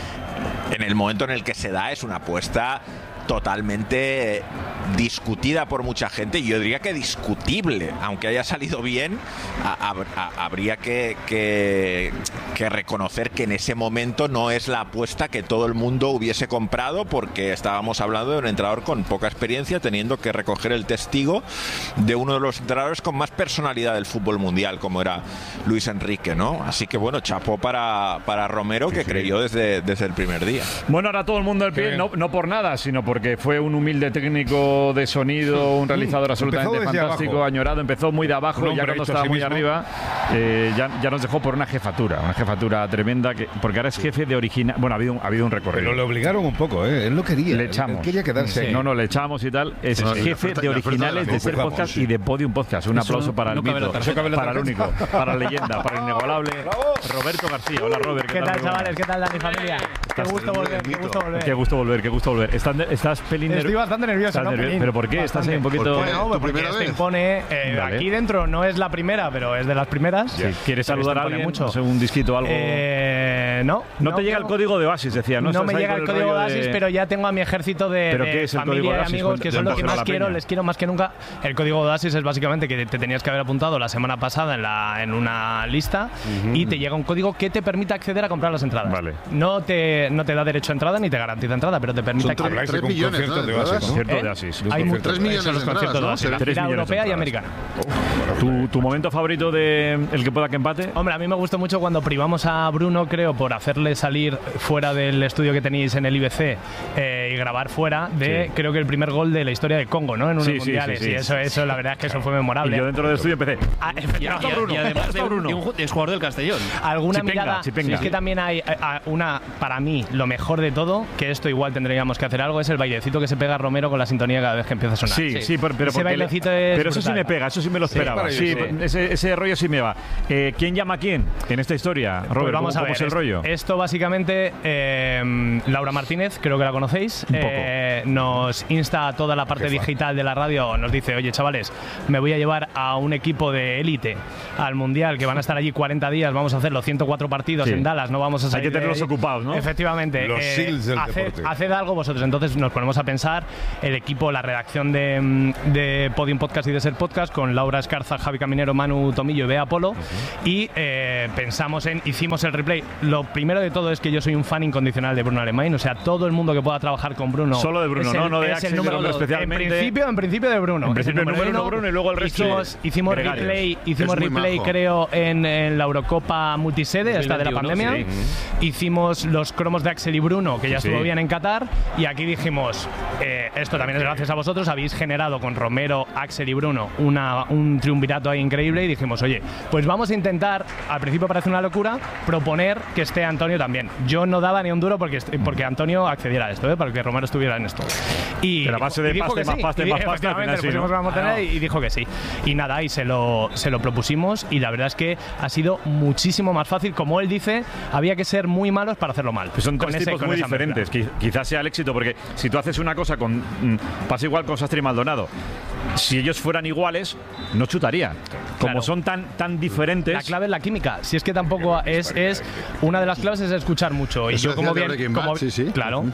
En el momento en el que se da, es una apuesta totalmente discutida por mucha gente, y yo diría que discutible, aunque haya salido bien, a, a, a, habría que, que, que reconocer que en ese momento no es la apuesta que todo el mundo hubiese comprado, porque estábamos hablando de un entrenador con poca experiencia, teniendo que recoger el testigo de uno de los entrenadores con más personalidad del fútbol mundial, como era Luis Enrique, ¿no? Así que bueno, chapó para, para Romero, que sí, sí. creyó desde, desde el primer día. Bueno, ahora todo el mundo del pie, no, no por nada, sino por porque fue un humilde técnico de sonido, un realizador absolutamente fantástico, abajo. añorado, empezó muy de abajo, y ya cuando estaba muy mismo. arriba, eh, ya, ya nos dejó por una jefatura, una jefatura tremenda, que, porque ahora es jefe de original. Bueno, ha habido un, ha habido un recorrido. Pero le obligaron un poco, ¿eh? Él no quería. Le echamos. Él quería quedarse. Sí. No, no, le echamos y tal. Es sí, sí, jefe de originales de Ser Podcast y de Podium Podcast. Un aplauso no, para el no mito, para el único, para la leyenda, para el inigualable Roberto García. Hola, Robert. ¿Qué, ¿Qué tal, chavales? ¿Qué tal, Dani, familia? Qué gusto volver, qué gusto volver. Qué gusto volver, qué gusto volver. ¿Estás, estás pelín Estoy bastante nervioso, ¿Estás no pero, pero ¿por qué? Estás ahí un poquito... Bueno, pues porque esto impone... Eh, vale. Aquí dentro no es la primera, pero es de las primeras. Sí. ¿Quieres saludar a alguien? Mucho. ¿Un disquito o algo? Eh, no. No, no te llega pero... el código de Oasis, decía. No, no me llega el código de Oasis, de... pero ya tengo a mi ejército de, ¿Pero de qué es el familia de y amigos que son los que más quiero, peña. les quiero más que nunca. El código de Oasis es básicamente que te tenías que haber apuntado la semana pasada en, la, en una lista uh-huh. y te llega un código que te permite acceder a comprar las entradas. Vale. No te, no te da derecho a entrada ni te garantiza entrada, pero te permite acceder. Son tres millones, ¿no? De Oasis, ¿no? Concierto de Oasis. Hay tres millones de conciertos de Oasis, la gira europea y americana. ¿Tu, ¿Tu momento favorito de el que pueda que empate? Hombre, a mí me gustó mucho cuando privamos a Bruno, creo, por hacerle salir fuera del estudio que tenéis en el I B C eh, y grabar fuera de, sí. creo que el primer gol de la historia de Congo, ¿no? En unos sí, mundiales. Sí, sí, sí. Y eso, eso, la verdad es que eso fue memorable. Y yo dentro del estudio empecé. Ah, y, y, y, y además de un, de un es jugador del Castellón. Alguna Chipenga, mirada. Chipenga. Es que también hay a, a una, para mí, lo mejor de todo, que esto igual tendríamos que hacer algo, es el bailecito que se pega Romero con la sintonía cada vez que empieza a sonar. Sí, sí, sí pero, pero, ese bailecito le, es pero eso brutal. sí me pega, eso sí me lo esperaba. Sí, sí, sí. Ese, ese rollo sí me va. Eh, ¿Quién llama a quién en esta historia, Robert? Pues vamos ¿Cómo, a ver, cómo es el esto, rollo? Esto básicamente, eh, Laura Martínez, creo que la conocéis, Un poco. Eh, nos insta a toda la parte Jefa. digital de la radio, nos dice, oye chavales, me voy a llevar a un equipo de élite al Mundial, que van a estar allí cuarenta días, vamos a hacerlo ciento cuatro partidos sí. en Dallas, no vamos a salir. Hay que tenerlos ocupados, ¿no? Efectivamente. Los eh, SEALs del haced, deporte. haced algo vosotros. Entonces nos ponemos a pensar, el equipo, la redacción de, de Podium Podcast y de Ser Podcast, con Laura Escarza, Javi Caminero, Manu Tomillo y Bea Polo, uh-huh. y eh, pensamos en, hicimos el replay. Lo primero de todo es que yo soy un fan incondicional de Bruno Alemán, o sea, todo el mundo que pueda trabajar con Bruno. Solo de Bruno, el, no, no de es Axel, el número de Bruno especialmente. En principio, en principio de Bruno. En principio el número, número uno Bruno y luego el resto. Hicimos, hicimos replay, hicimos replay creo, en, en la Eurocopa multisede, esta de la pandemia. Sí. Hicimos los cromos de Axel y Bruno, que ya sí, estuvo sí. bien en Qatar, y aquí dijimos, eh, esto también es gracias a vosotros, habéis generado con Romero, Axel y Bruno una, un triunvirato ahí increíble, y dijimos, oye, pues vamos a intentar, al principio parece una locura, proponer que esté Antonio también. Yo no daba ni un duro porque, porque Antonio accediera a esto, ¿eh? Para que Romero estuviera en esto. Y de la base de paste, más paste, más paste, al final sí, ¿no? ah, y dijo que sí. Y nada, y se lo, se lo propusimos, y la verdad es que ha sido muchísimo más fácil. Como él dice, había que ser muy malos para hacerlo mal. Pues son tres ese, tipos muy diferentes. Que quizás sea el éxito, porque si tú haces una cosa con... Mmm, pasa igual con Sastre y Maldonado. Si ellos fueran iguales, no chutaría. Como claro. son tan, tan diferentes... La clave es la química. Si es que tampoco es... es una de las claves es escuchar mucho. Y Eso yo como bien... Como, sí, sí. Claro.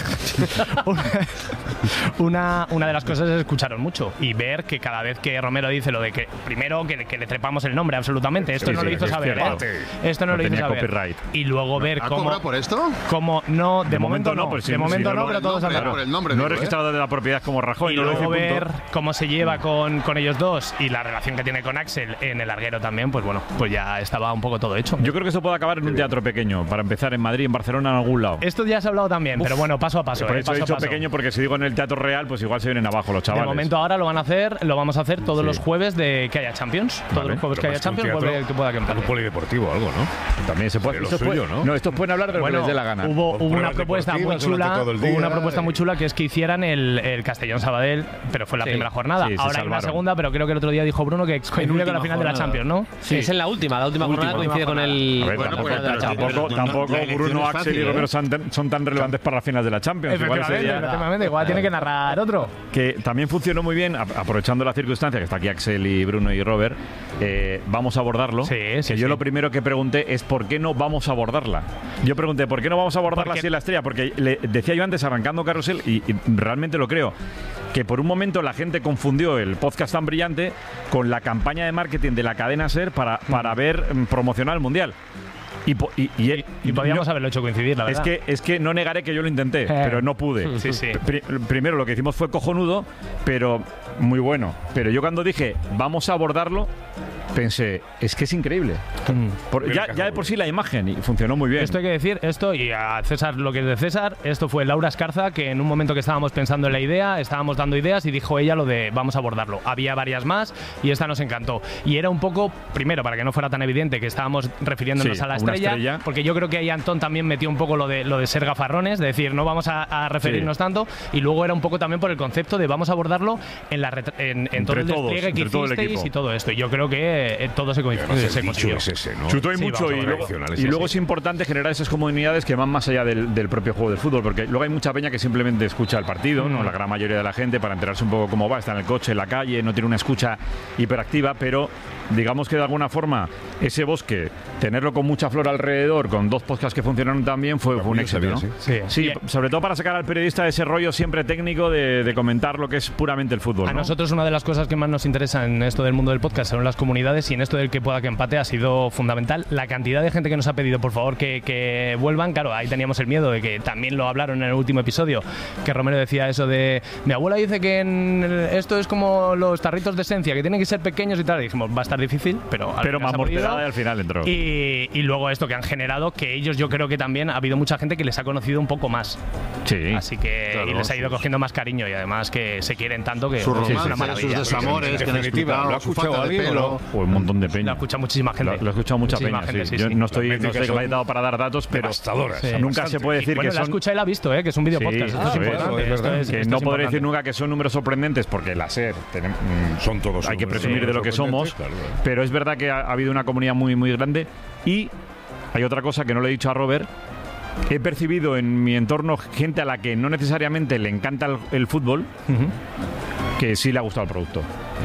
una, una de las cosas es escucharos mucho y ver que cada vez que Romero dice lo de que... Primero, que, que le trepamos el nombre, absolutamente. Esto sí, no sí, lo hizo saber. ¿eh? Esto no, no lo hizo saber. Copyright. Y luego ver ¿Ha cómo... cobrado por esto? Cómo, no, de, de momento, momento no. Pues sí, de sí, momento sí, no, no, pero todos nombre, por el nombre, no digo, registrado ¿eh? de la propiedad como Rajoy. Y no luego lo dice ver punto. cómo se lleva con, con ellos dos y la relación que tiene con Axel en el larguero también, pues bueno, pues ya estaba un poco todo hecho. Yo creo que eso puede acabar en un teatro pequeño, para empezar en Madrid, en Barcelona, en algún lado. Esto ya se ha hablado también, Uf. pero bueno, paso a paso. Por eh, eso paso he dicho a paso. pequeño, porque si digo en el teatro real, pues igual se vienen abajo los chavales. De momento ahora lo van a hacer, lo vamos a hacer todos sí. los jueves de que haya Champions. Todos vale. los jueves pero que haya Champions, vuelve que pueda que un polideportivo o algo, ¿no? También se puede. Lo suyo, puede, ¿no? No, estos pueden hablar de lo bueno, que les dé la gana. Hubo, hubo una propuesta muy chula, hubo una propuesta muy chula que es que hicieran el, el Castellón Sabadell, pero fue la sí. primera jornada. Sí, ahora hay una segunda, pero creo que el otro día dijo Bruno que coincide con la final jornada. de la Champions, ¿no? Sí, es en la última, la última, última jornada coincide con el. Ver, bueno, tampoco, pues, tampoco, tampoco Bruno, Axel y Romero son, son tan relevantes para las finales de la Champions. Efectivamente, igual, sería, efectivamente, igual tiene que narrar otro. Que también funcionó muy bien, aprovechando la circunstancia que está aquí Axel y Bruno y Robert. Eh, vamos a abordarlo. Sí, sí, que yo sí. lo primero que pregunté es ¿por qué no vamos a abordarla? Yo pregunté ¿por qué no vamos a abordarla así en la estrella? Porque le decía yo antes arrancando Carrusel y, y realmente lo creo, que por un momento la gente confundió el podcast tan brillante con la campaña de marketing de la cadena SER para, para ver promocionar el Mundial. Y, y, y, y, y podíamos no, haberlo hecho coincidir, la verdad. Es que, es que no negaré que yo lo intenté, eh. pero no pude. Sí, sí. Pr primero, lo que hicimos fue cojonudo, pero muy bueno. Pero yo cuando dije, vamos a abordarlo, pensé, es que es increíble. Mm. Por, ya, ya de por sí la imagen, y funcionó muy bien. Esto hay que decir, esto, y a César lo que es de César, esto fue Laura Escarza, que en un momento que estábamos pensando en la idea, estábamos dando ideas y dijo ella lo de vamos a abordarlo. Había varias más y esta nos encantó. Y era un poco, primero, para que no fuera tan evidente que estábamos refiriéndonos sí, a la estrella, estrella, porque yo creo que ahí Antón también metió un poco lo de, lo de ser gafarrones, de decir, no vamos a, a referirnos sí. tanto, y luego era un poco también por el concepto de vamos a abordarlo en, la en, en todo el despliegue que hicisteis todo y todo esto. Y yo creo que que eh, todo se, coincide, se consiguió. Es ese, ¿no? Chutó y Sí, mucho, y luego, y luego es importante generar esas comunidades que van más allá del, del propio juego del fútbol, porque luego hay mucha peña que simplemente escucha el partido, mm. ¿no? La gran mayoría de la gente, para enterarse un poco cómo va, está en el coche, en la calle, no tiene una escucha hiperactiva, pero digamos que de alguna forma ese bosque, tenerlo con mucha flora alrededor, con dos podcasts que funcionaron también, fue, fue un éxito, ¿no? Sí, sí. Sí, sobre todo para sacar al periodista ese rollo siempre técnico de, de comentar lo que es puramente el fútbol, A ¿no? nosotros una de las cosas que más nos interesa en esto del mundo del podcast son las comunidades, y en esto del que pueda que empate ha sido fundamental. La cantidad de gente que nos ha pedido, por favor, que, que vuelvan, claro, ahí teníamos el miedo de que también lo hablaron en el último episodio, que Romero decía eso de, mi abuela dice que en esto es como los tarritos de esencia, que tienen que ser pequeños y tal, y dijimos, va a estar difícil, pero, pero más mortedad y al final entró. Y, y luego esto que han generado, que ellos, yo creo que también ha habido mucha gente que les ha conocido un poco más. Sí. Así que Claro, y les ha ido sí, cogiendo más cariño, y además que se quieren tanto que Sus es una romances, maravilla. sus desamores, que han explicado, ¿lo ha su escuchado falta de alguien o pelo. no? Pues un montón de peña. Lo ha escuchado muchísima gente. Lo, lo he escuchado mucha Muchísima peña, gente, sí. sí, Yo sí. no estoy, Las no estoy métricas capacitado para dar datos, pero devastadoras, sí. sí. nunca se puede decir Bueno, que la son... escucha y la ha visto, ¿eh? Que es un video Sí, podcast. Esto es eso es, importante. es verdad. Esto es- que esto no es podré decir importante. nunca que son números sorprendentes, porque la SER tenemos, mm, Son todos hay que números presumir de lo que somos, sorprendentes, claro. pero es verdad que ha, ha habido una comunidad muy muy grande. Y hay otra cosa que no le he dicho a Robert. He percibido en mi entorno gente a la que no necesariamente le encanta el, el fútbol, que sí le ha gustado el producto.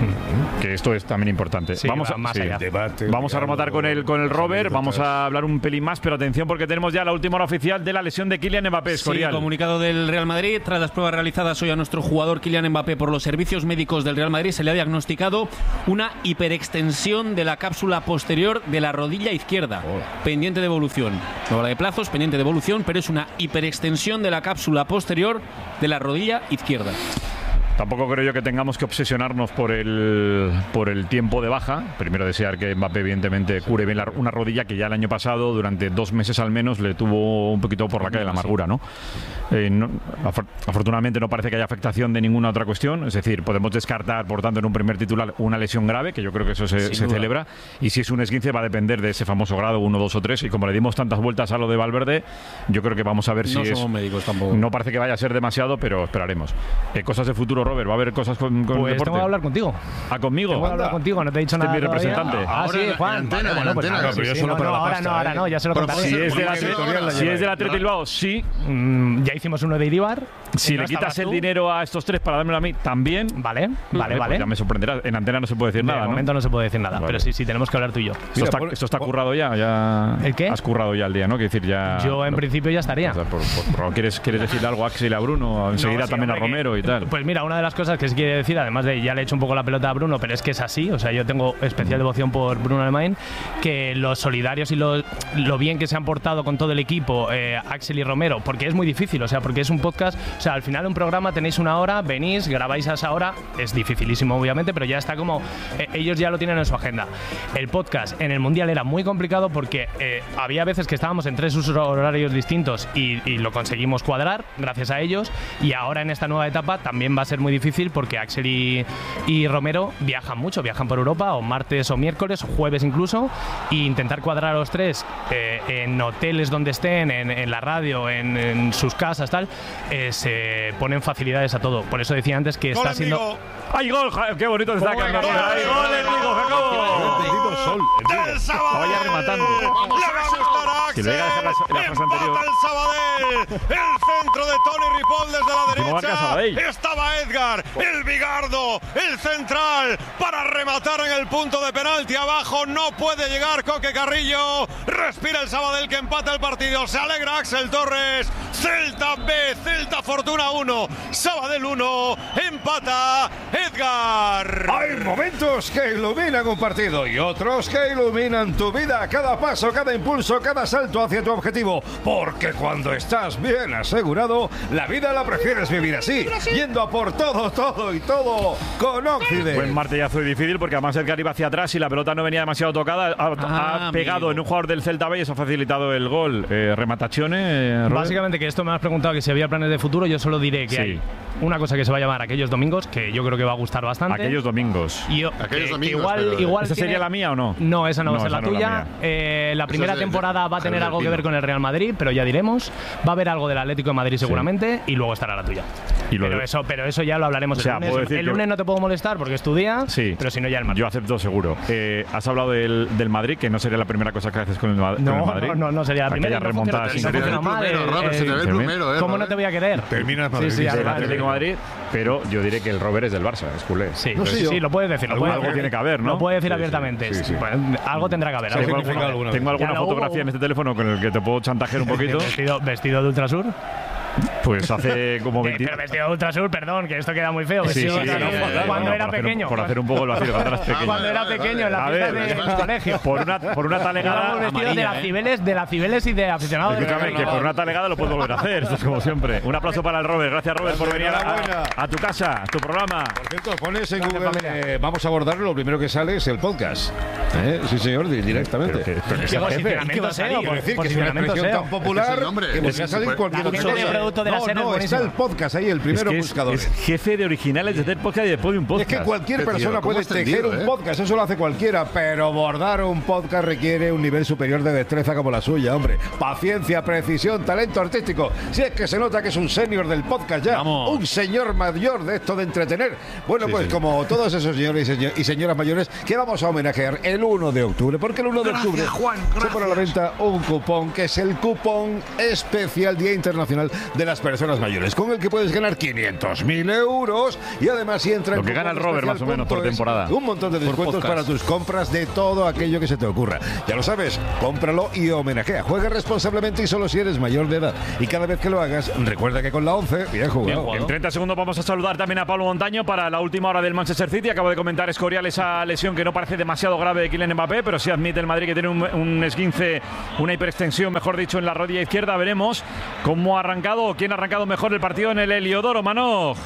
Que esto es también importante. Sí, vamos va a, más sí. allá. Debate, Vamos a rematar con el con el Robert, vamos a hablar un pelín más, pero atención porque tenemos ya la última hora oficial de la lesión de Kylian Mbappé. Sí, Escorial. comunicado del Real Madrid. Tras las pruebas realizadas hoy a nuestro jugador Kylian Mbappé por los servicios médicos del Real Madrid, se le ha diagnosticado una hiperextensión de la cápsula posterior de la rodilla izquierda, pendiente de evolución. No habla de plazos, pendiente de evolución, pero es una hiperextensión de la cápsula posterior de la rodilla izquierda. Tampoco creo yo que tengamos que obsesionarnos por el por el tiempo de baja. Primero desear que Mbappé evidentemente cure bien la, una rodilla que ya el año pasado, durante dos meses al menos, le tuvo un poquito por la calle de la amargura, ¿no? Eh, no afor afortunadamente no parece que haya afectación de ninguna otra cuestión. Es decir, podemos descartar, por tanto, en un primer titular una lesión grave, que yo creo que eso se, se celebra. Y si es un esguince va a depender de ese famoso grado uno, dos o tres. Y como le dimos tantas vueltas a lo de Valverde, yo creo que vamos a ver si no es... somos médicos tampoco. No parece que vaya a ser demasiado, pero esperaremos. Eh, cosas de futuro, Robert. ¿Va a haber cosas con, con Pues el deporte? tengo que hablar contigo. ¿Ah, conmigo? Tengo que hablar contigo, no te he dicho Este es nada mi todavía. representante. Ah, sí, Ahora, Juan. en antena, Vale, en bueno, pues antena. nada, No, pero sí, yo sí, solo no, para no, la ahora pasta, no, ahora ¿eh? no, ya se lo Pero contaré. Si es de la, Porque editorial la si es de la lleva. Atleti Bilbao, sí. Mm, ya hicimos uno de Iribar. Si ¿No le estabas quitas el tú? dinero a estos tres para dármelo a mí, también. Vale, vale, Pues vale. ya me sorprenderá. En antena no se puede decir De nada, ¿no? momento no se puede decir nada, Vale. pero sí, sí, tenemos que hablar tú y yo. Esto, Mira, está, pon- esto está pon- currado ya, ya. ¿El qué? Has currado ya el día, ¿no? Quiero decir, ya. Yo en no, principio ya estaría. o sea, por- por- por- ¿quieres, ¿Quieres decirle algo a Axel y a Bruno? Enseguida No, sí, también a hombre, que- Romero y tal. Pues mira, una de las cosas que sí quiere decir, además de ya le he hecho un poco la pelota a Bruno, pero es que es así, o sea, yo tengo especial devoción por Bruno Alemán, que los solidarios y lo, lo bien que se han portado con todo el equipo, eh, Axel y Romero, porque es muy difícil, o sea, porque es un podcast, o sea, al final un programa tenéis una hora, venís, grabáis a esa hora, es dificilísimo obviamente, pero ya está como, eh, ellos ya lo tienen en su agenda. El podcast en el Mundial era muy complicado porque eh, había veces que estábamos en tres usos horarios distintos y, y lo conseguimos cuadrar gracias a ellos, y ahora en esta nueva etapa también va a ser muy difícil porque Axel y, y Romero viajan mucho, viajan por Europa o martes o miércoles o jueves incluso, e intentar cuadrar a los tres eh, en hoteles donde estén, en, en la radio, en, en sus casas, tal, eh, se ponen facilidades a todo. Por eso decía antes que está siendo... ¡Ay, gol! Ja- ¡Qué bonito está quedando! ¡Ay, gol, Enrico, Jacobo! Bendito sol. ¡Del Sabadell! Vaya rematando. ¡Le va a gustar a Si le voy a dejar la- Axel! la frase anterior. ¡Empata el Sabadell! El centro de Toni Ripoll desde la Último marca derecha. Sabadell. Estaba Edgar, el Bigardo, el central, para rematar en el punto de penalti. Abajo no puede llegar Coque Carrillo. Respira el Sabadell que empata el partido. Se alegra Axel Torres. Celta B, Celta Fortuna uno, Sabadell uno. Empata Edgar. Hay momentos que iluminan un partido y otros que iluminan tu vida. Cada paso, cada impulso, cada salto hacia tu objetivo. Porque cuando estás bien asegurado, la vida la prefieres vivir así. Yendo a por todo, todo y todo con Occident. Buen martillazo y difícil porque además Edgar iba hacia atrás y la pelota no venía demasiado tocada. Ha, Ah, ha pegado amigo. en un jugador del Celta B y eso ha facilitado el gol. Eh, rematazione, eh, Robert. Básicamente que esto me has preguntado que si había planes de futuro, yo solo diré que sí. hay una cosa que se va a llamar Aquellos Domingos, que yo creo que va a gustar bastante. Aquellos Domingos. Y yo, Aquellos que, domingos, igual, pero, igual ¿esa tiene... sería la mía o no? No, esa no, no va a ser la no tuya. La, eh, la primera es de, temporada de, va a tener algo Argentino. que ver con el Real Madrid, pero ya diremos. Va a haber algo del Atlético de Madrid seguramente, sí. y luego estará la tuya. Y lo pero, de... eso, pero eso ya lo hablaremos o sea, el lunes. El lunes que... no te puedo molestar porque es tu día, sí. pero si no ya el martes. Yo acepto seguro. Eh, has hablado del, del Madrid, que no sería la primera cosa que haces con el, no, con el Madrid. No, no, no sería la primera. Aquella remontada sin querer. ¿Cómo no te voy a querer? Terminas Madrid. Sí, sí, el Atlético de Madrid, pero yo diré que el Robert es del Barça, es culé. Sí, no, sí, sí, lo puedes decir. Lo algo, puede algo decir. tiene que haber, ¿no? Lo puede decir sí, abiertamente. Sí, sí, sí. Pues, algo tendrá que haber. Sí, algo tengo alguna, tengo alguna ya, fotografía hubo, en este teléfono con el que te puedo chantajear un poquito. ¿Vestido, vestido de Ultrasur? Pues hace como veinte... Pero vestido de Ultrasur, perdón, que esto queda muy feo. Sí, sí, sí, cuando no, cuando no, era por pequeño. Un, por hacer un poco el vacío cuando eras pequeño. Cuando era pequeño, en la fiesta del colegio. Por una, por una talegada... vestido de la Cibeles, de la Cibeles y de aficionado. Escúchame, que por una talegada lo puedo volver a hacer, esto es como siempre. Un aplauso para el Robert. Gracias, Robert, por venir a, a, a tu casa, a tu programa. Por cierto, pones en Google, eh, vamos a abordarlo, lo primero que sale es el podcast. ¿Eh? Sí, señor, directamente. ¿Qué posicionamiento S E O? Quiero decir que es una expresión tan popular que podría salir cualquier otra cosa. No, no, está el podcast ahí, el primero es que buscador. Es, es jefe de originales de hacer podcast y de Podium Podcast. Es que cualquier Tío, persona puede extendido, tejer un eh? podcast, eso lo hace cualquiera, pero bordar un podcast requiere un nivel superior de destreza como la suya, hombre. Paciencia, precisión, talento artístico. Si es que se nota que es un senior del podcast ya, Vamos. un señor mayor de esto de entretener. Bueno, sí, pues sí. como todos esos señores y señoras mayores que vamos a homenajear el uno de octubre, porque el uno de octubre gracias, Juan, se pone a la venta un cupón que es el cupón especial Día Internacional de las Personas Mayores, con el que puedes ganar quinientos mil euros y además si entra lo en que gana el Robert más o menos por temporada, un montón de descuentos para tus compras de todo aquello que se te ocurra. Ya lo sabes, cómpralo y homenajea. Juega responsablemente y solo si eres mayor de edad. Y cada vez que lo hagas, recuerda que con la once, bien jugado. Bien jugado. En treinta segundos vamos a saludar también a Pablo Montaño para la última hora del Manchester City. Acabo de comentar Escorial esa lesión que no parece demasiado grave de Kylian Mbappé, pero sí admite el Madrid que tiene un, un esguince, una hiperextensión, mejor dicho, en la rodilla izquierda. Veremos cómo ha arrancado o quién ha arrancado mejor el partido en el Heliodoro. Manoj.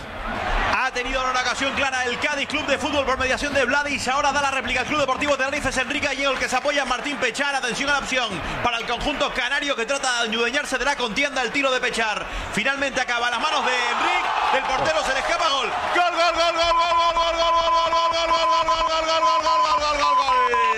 Ha tenido una ocasión clara el Cádiz Club de Fútbol por mediación de Vladis. Ahora da la réplica al Club Deportivo Tenerife. Es Enrique Gallego el que se apoya en Martín Pechar. Atención a la opción para el conjunto canario que trata de adueñarse de la contienda. El tiro de Pechar finalmente acaba a las manos de Enrique. Del portero se le escapa gol. Gol, gol, gol, gol, gol, gol, gol, gol, gol, gol, gol, gol, gol, gol, gol, gol, gol, gol, gol, gol.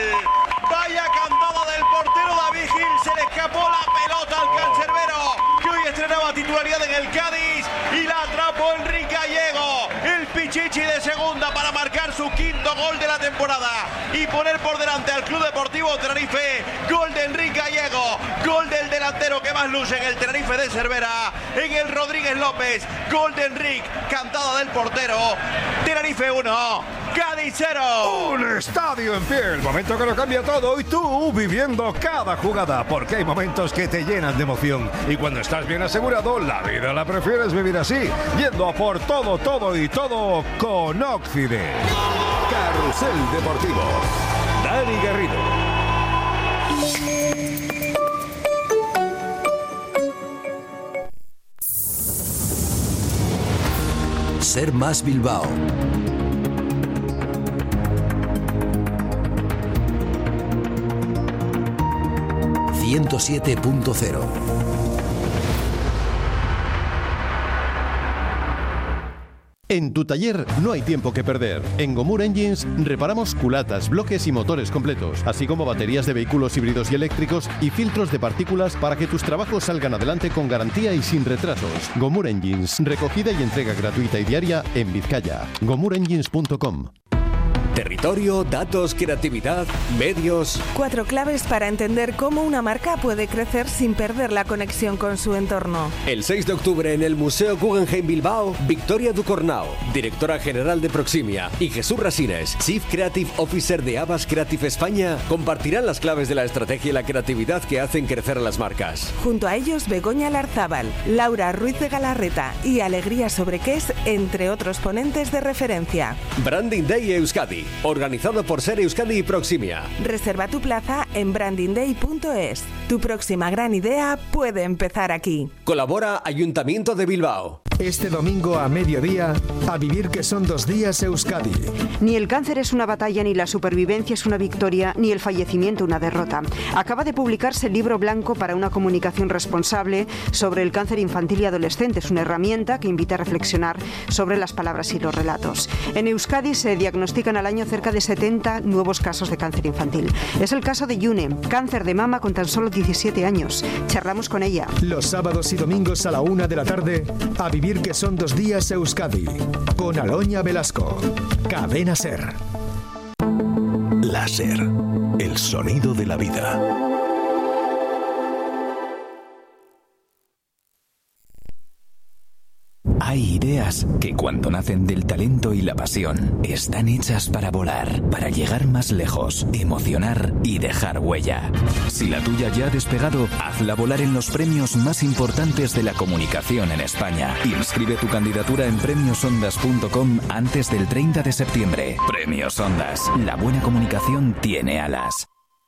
Vaya cantada del portero David Gil. Se le escapó la pelota al cancerbero que hoy estrenaba titularidad en el Cádiz y la atrapó Enrique Gallego. El Pichichi de segunda para marcar su quinto gol de la temporada y poner por delante al Club Deportivo Tenerife. Gol de Enrique Gallego, gol del delantero que más luce en el Tenerife de Cervera, en el Rodríguez López. Gol de Enrique, cantada del portero. Tenerife uno, Cádiz cero. Un estadio en pie, el momento que lo cambia todo y tú viviendo cada jugada, porque hay momentos que te llenan de emoción y cuando estás bien asegurado, la vida la prefieres vivir así, yendo a por todo, todo y todo con Oxide. Carrusel Deportivo. Dani Garrido. Ser Más Bilbao. ciento siete punto cero. En tu taller no hay tiempo que perder. En Gomur Engines reparamos culatas, bloques y motores completos, así como baterías de vehículos híbridos y eléctricos y filtros de partículas para que tus trabajos salgan adelante con garantía y sin retrasos. Gomur Engines, recogida y entrega gratuita y diaria en Vizcaya. gomur engines punto com. Territorio, datos, creatividad, medios. Cuatro claves para entender cómo una marca puede crecer sin perder la conexión con su entorno. El seis de octubre en el Museo Guggenheim Bilbao, Victoria Ducornau, directora general de Proximia, y Jesús Rasines, Chief Creative Officer de Abbas Creative España, compartirán las claves de la estrategia y la creatividad que hacen crecer a las marcas. Junto a ellos, Begoña Larzábal, Laura Ruiz de Galarreta y Alegría Sobrequés, entre otros ponentes de referencia. Branding Day Euskadi, organizado por Ser Euskadi y Proximia. Reserva tu plaza en branding day punto es. Tu próxima gran idea puede empezar aquí. Colabora Ayuntamiento de Bilbao. Este domingo a mediodía, a vivir que son dos días Euskadi. Ni el cáncer es una batalla, ni la supervivencia es una victoria, ni el fallecimiento una derrota. Acaba de publicarse el libro blanco para una comunicación responsable sobre el cáncer infantil y adolescente. Es una herramienta que invita a reflexionar sobre las palabras y los relatos. En Euskadi se diagnostican al año cerca de setenta nuevos casos de cáncer infantil. Es el caso de Yune, cáncer de mama con tan solo diecisiete años. Charlamos con ella. Los sábados y domingos a la una de la tarde, a vivir que son dos días Euskadi, con Aloña Velasco. Cadena SER. Láser, el sonido de la vida. Hay ideas que cuando nacen del talento y la pasión están hechas para volar, para llegar más lejos, emocionar y dejar huella. Si la tuya ya ha despegado, hazla volar en los premios más importantes de la comunicación en España. Inscribe tu candidatura en premios ondas punto com antes del treinta de septiembre. Premios Ondas. La buena comunicación tiene alas.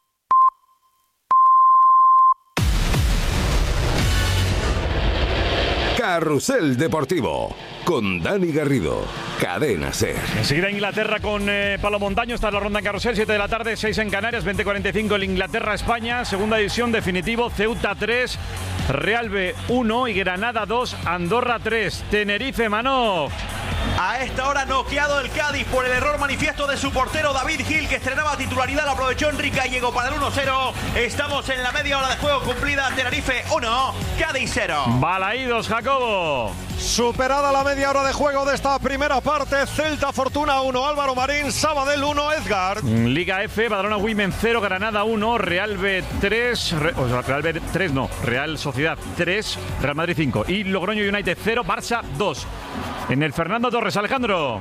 Carrusel Deportivo con Dani Garrido, Cadena SER. Enseguida Inglaterra con eh, Palo Montaño. Está la ronda en Carrusel, siete de la tarde, seis en Canarias, veinte cuarenta y cinco el Inglaterra-España. Segunda división, definitivo, Ceuta tres, Real B uno y Granada dos, Andorra tres. Tenerife, Manov. A esta hora noqueado el Cádiz por el error manifiesto de su portero David Gil, que estrenaba titularidad, lo aprovechó Enrique y llegó para el uno cero. Estamos en la media hora de juego cumplida. Tenerife uno, Cádiz cero. Balaídos, Jacobo. Superada la media hora de juego de esta primera parte, Celta Fortuna uno, Álvaro Marín, Sabadell uno, Edgar. Liga F, Badalona Women cero, Granada uno, Real B tres, Re, o sea, Real B tres no, Real Sociedad tres, Real Madrid cinco y Logroño United cero, Barça dos. En el Fernando Torres, Alejandro.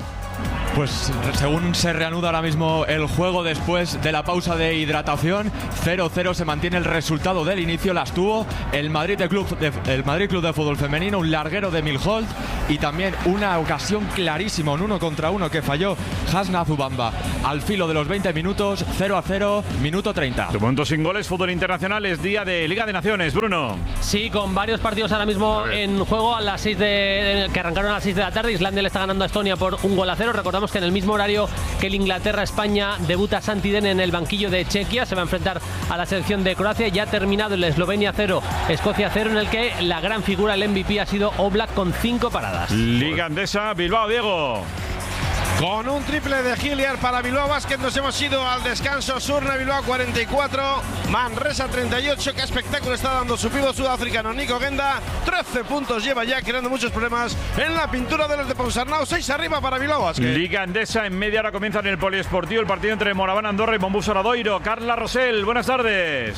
Pues según se reanuda ahora mismo el juego después de la pausa de hidratación, cero cero se mantiene el resultado del inicio, las tuvo el Madrid, de Club, de, el Madrid Club de Fútbol Femenino, un larguero de Milholt y también una ocasión clarísima, un uno contra uno que falló Hasna Zubamba al filo de los veinte minutos, cero a cero, minuto treinta. De momento sin goles, fútbol internacional, es día de Liga de Naciones, Bruno. Sí, con varios partidos ahora mismo en juego a las seis de, que arrancaron a las seis de la tarde. Islandia le está ganando a Estonia por un gol a cero. Recordamos que en el mismo horario que el Inglaterra-España debuta Santidén en el banquillo de Chequia, se va a enfrentar a la selección de Croacia. Ya ha terminado el Eslovenia cero, Escocia cero, en el que la gran figura, el M V P, ha sido Oblak con cinco paradas. Liga Andesa, Bilbao, Diego. Con un triple de Giliar para Bilbao Basket nos hemos ido al descanso. Surne Bilbao cuarenta y cuatro, Manresa treinta y ocho. Qué espectáculo está dando su pívot sudafricano Nico Genda. trece puntos lleva ya, creando muchos problemas en la pintura de los de Ponsarnau. seis arriba para Bilbao Basket. Liga Andesa, en media hora comienza en el Poliesportivo el partido entre Moraván Andorra y Mombús Oradoiro. Carla Rosell, buenas tardes.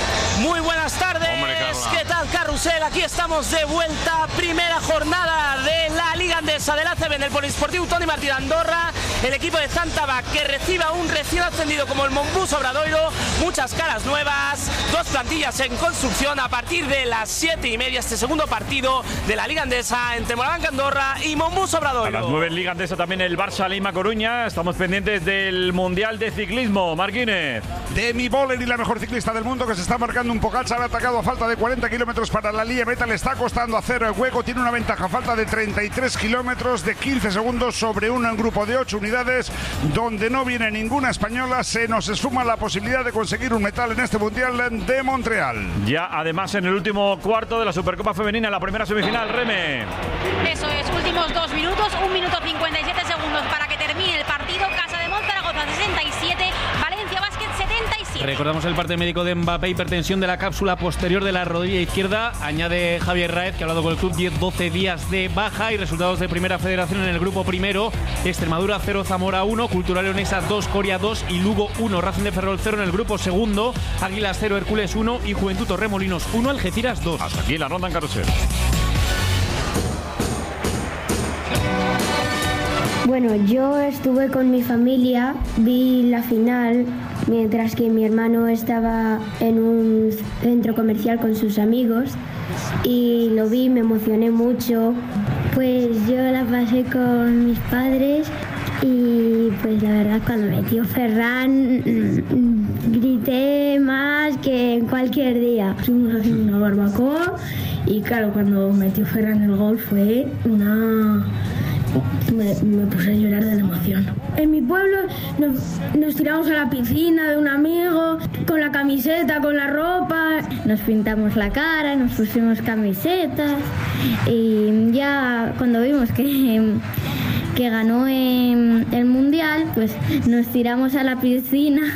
Muy buenas tardes. Hombre, ¿qué tal, Carrusel? Aquí estamos de vuelta. Primera jornada de la Liga Andesa del A C B en el Polisportivo Toni Martí de Andorra. El equipo de Zantaba que recibe a un recién ascendido como el Mombús Obradoiro. Muchas caras nuevas, dos plantillas en construcción a partir de las siete y media. Este segundo partido de la Liga Andesa entre Moraván Andorra y Mombús Obradoiro. A las nueve en Liga Andesa también el Barça Lima Coruña. Estamos pendientes del Mundial de Ciclismo. Marquínez. Demi Voller y la mejor ciclista del mundo que se está marcando un pocal. Se ha atacado a falta de cuarenta kilómetros para la línea meta. Le está costando hacer el hueco. Tiene una ventaja a falta de treinta y tres kilómetros de quince segundos sobre un grupo de ocho unidades donde no viene ninguna española. Se nos esfuma la posibilidad de conseguir un metal en este Mundial de Montreal. Ya además en el último cuarto de la Supercopa Femenina, la primera semifinal, Reme. Eso es, últimos dos minutos, un minuto cincuenta y siete segundos para que termine el partido. Casa de Monzaragoza sesenta y siete, Valencia Basket setenta y siete. Recordamos el parte médico de Mbappé, hipertensión de la cápsula posterior de la rodilla izquierda. Añade Javier Raez, que ha hablado con el club, diez doce días de baja. Y resultados de primera federación en el grupo primero: Extremadura cero, Zamora uno, Cultural Leonesa dos, Coria dos y Lugo uno. Racing de Ferrol cero en el grupo segundo, Águilas cero, Hércules uno y Juventud Torremolinos uno, Algeciras dos. Hasta aquí la ronda en Carrusel. Bueno, yo estuve con mi familia, vi la final, mientras que mi hermano estaba en un centro comercial con sus amigos y lo vi, me emocioné mucho. Pues yo la pasé con mis padres y pues la verdad cuando metió Ferran grité más que en cualquier día. Fuimos haciendo una barbacoa Y claro, cuando metió Ferran el gol fue una... Me, me puse a llorar de la emoción. En mi pueblo nos, nos tiramos a la piscina de un amigo, con la camiseta, con la ropa. Nos pintamos la cara, nos pusimos camisetas y ya cuando vimos que, que ganó en el Mundial, pues nos tiramos a la piscina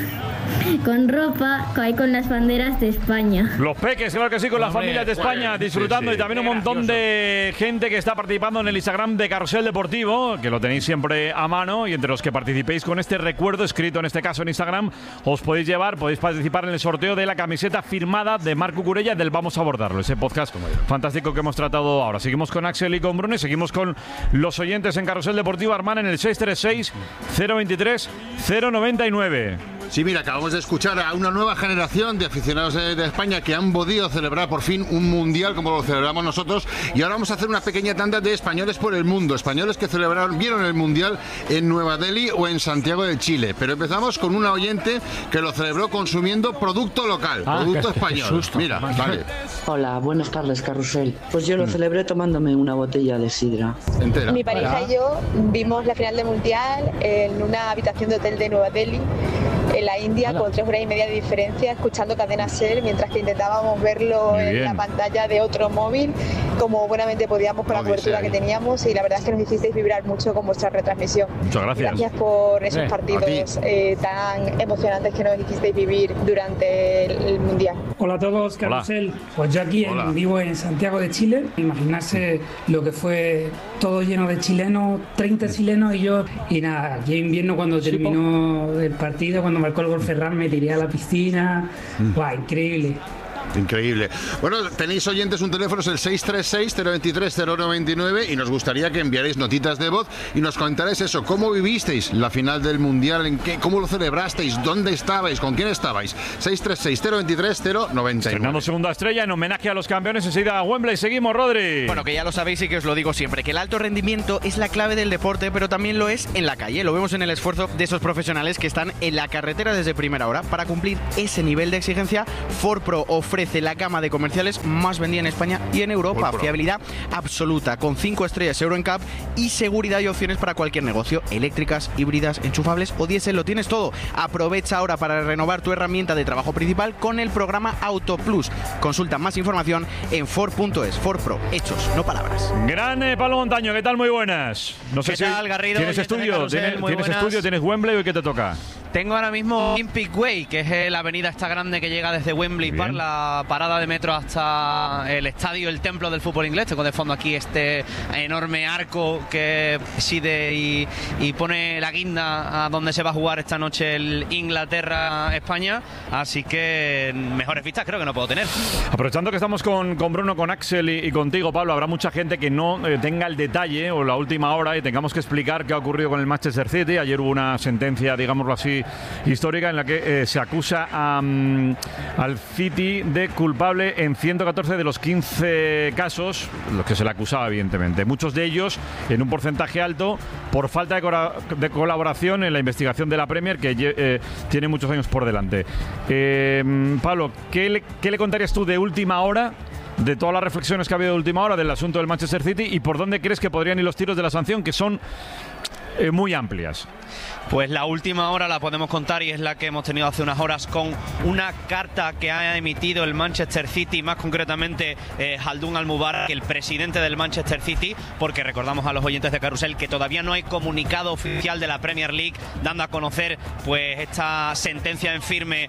con ropa, ahí con las banderas de España. Los peques, claro que sí, con las Hombre, familias de España bueno, disfrutando, sí, sí. y también un montón de gente que está participando en el Instagram de Carrusel Deportivo, que lo tenéis siempre a mano, y entre los que participéis con este recuerdo escrito, en este caso en Instagram, os podéis llevar, podéis participar en el sorteo de la camiseta firmada de Marc Cucurella del Vamos a Abordarlo, ese podcast fantástico que hemos tratado ahora. Seguimos con Axel y con Bruno, y seguimos con los oyentes en Carrusel Deportivo. Arman en el seis tres seis, cero veintitrés, cero noventa y nueve. Sí, mira, acabamos de escuchar a una nueva generación de aficionados de, de España que han podido celebrar por fin un mundial como lo celebramos nosotros, y ahora vamos a hacer una pequeña tanda de españoles por el mundo, españoles que celebraron, vieron el mundial en Nueva Delhi o en Santiago de Chile. Pero empezamos con una oyente que lo celebró consumiendo producto local, ah, producto qué, español. Qué susto. Mira, vale. Hola, buenas tardes, Carrusel. Pues yo lo Mm. celebré tomándome una botella de sidra. Entera. Mi pareja y yo vimos la final del Mundial en una habitación de hotel de Nueva Delhi, en la India, Hola. con tres horas y media de diferencia, escuchando Cadena Ser, mientras que intentábamos verlo Muy en bien. la pantalla de otro móvil, como buenamente podíamos con la cobertura que teníamos, y la verdad es que nos hicisteis vibrar mucho con vuestra retransmisión. Muchas gracias. Gracias por esos Eh, partidos eh, tan emocionantes que nos hicisteis vivir durante el, el Mundial. Hola a todos, Carrusel. Pues yo aquí en, vivo en Santiago de Chile. Imaginarse lo que fue todo lleno de chilenos, treinta chilenos y yo. Y nada, aquí en invierno cuando terminó el partido, cuando marcó el gol Ferran, me tiré a la piscina. Mm. ¡Guau! Increíble. Increíble. Bueno, tenéis oyentes, un teléfono es el seis tres seis, cero veintitrés, cero noventa y nueve, y nos gustaría que enviarais notitas de voz y nos contarais eso, cómo vivisteis la final del Mundial, en qué, cómo lo celebrasteis, dónde estabais, con quién estabais. seis tres seis, cero veintitrés, cero noventa y nueve. Estrenando segunda estrella en homenaje a los campeones, enseguida a Wembley. Seguimos, Rodri. Bueno, que ya lo sabéis y que os lo digo siempre, que el alto rendimiento es la clave del deporte, pero también lo es en la calle. Lo vemos en el esfuerzo de esos profesionales que están en la carretera desde primera hora. Para cumplir ese nivel de exigencia, Ford Pro ofrece la gama de comerciales más vendida en España y en Europa. Fiabilidad absoluta, con cinco estrellas Euro N C A P y seguridad y opciones para cualquier negocio. Eléctricas, híbridas, enchufables o diésel, lo tienes todo. Aprovecha ahora para renovar tu herramienta de trabajo principal con el programa Auto Plus. Consulta más información en Ford punto es. Ford Pro, hechos, no palabras. Gran eh, Pablo Montaño, ¿qué tal? Muy buenas. No sé ¿Qué si tal, Garrido? ¿Tienes Oyentes de estudio? Carrusel, ¿Tienes, muy ¿tienes buenas. estudio? ¿Tienes Wembley o qué te toca? Tengo ahora mismo Olympic Way, que es la avenida esta grande que llega desde Wembley Park, la parada de metro hasta el estadio, el templo del fútbol inglés. Tengo de fondo aquí este enorme arco que preside y, y pone la guinda a donde se va a jugar esta noche el Inglaterra-España. Así que mejores vistas creo que no puedo tener. Aprovechando que estamos con, con Bruno, con Axel y, y contigo, Pablo, habrá mucha gente que no eh, tenga el detalle o la última hora y tengamos que explicar qué ha ocurrido con el Manchester City. Ayer hubo una sentencia, digámoslo así, histórica en la que eh, se acusa a, um, al City de culpable en ciento catorce de los quince casos, los que se le acusaba, evidentemente. Muchos de ellos en un porcentaje alto por falta de, cora- de colaboración en la investigación de la Premier, que eh, tiene muchos años por delante. Eh, Pablo, ¿qué le, ¿qué le contarías tú de última hora, de todas las reflexiones que ha habido de última hora del asunto del Manchester City, y por dónde crees que podrían ir los tiros de la sanción, que son eh, muy amplias? Pues la última hora la podemos contar y es la que hemos tenido hace unas horas con una carta que ha emitido el Manchester City, más concretamente eh, Khaldoon Al-Mubarak, el presidente del Manchester City, porque recordamos a los oyentes de Carrusel que todavía no hay comunicado oficial de la Premier League dando a conocer pues esta sentencia en firme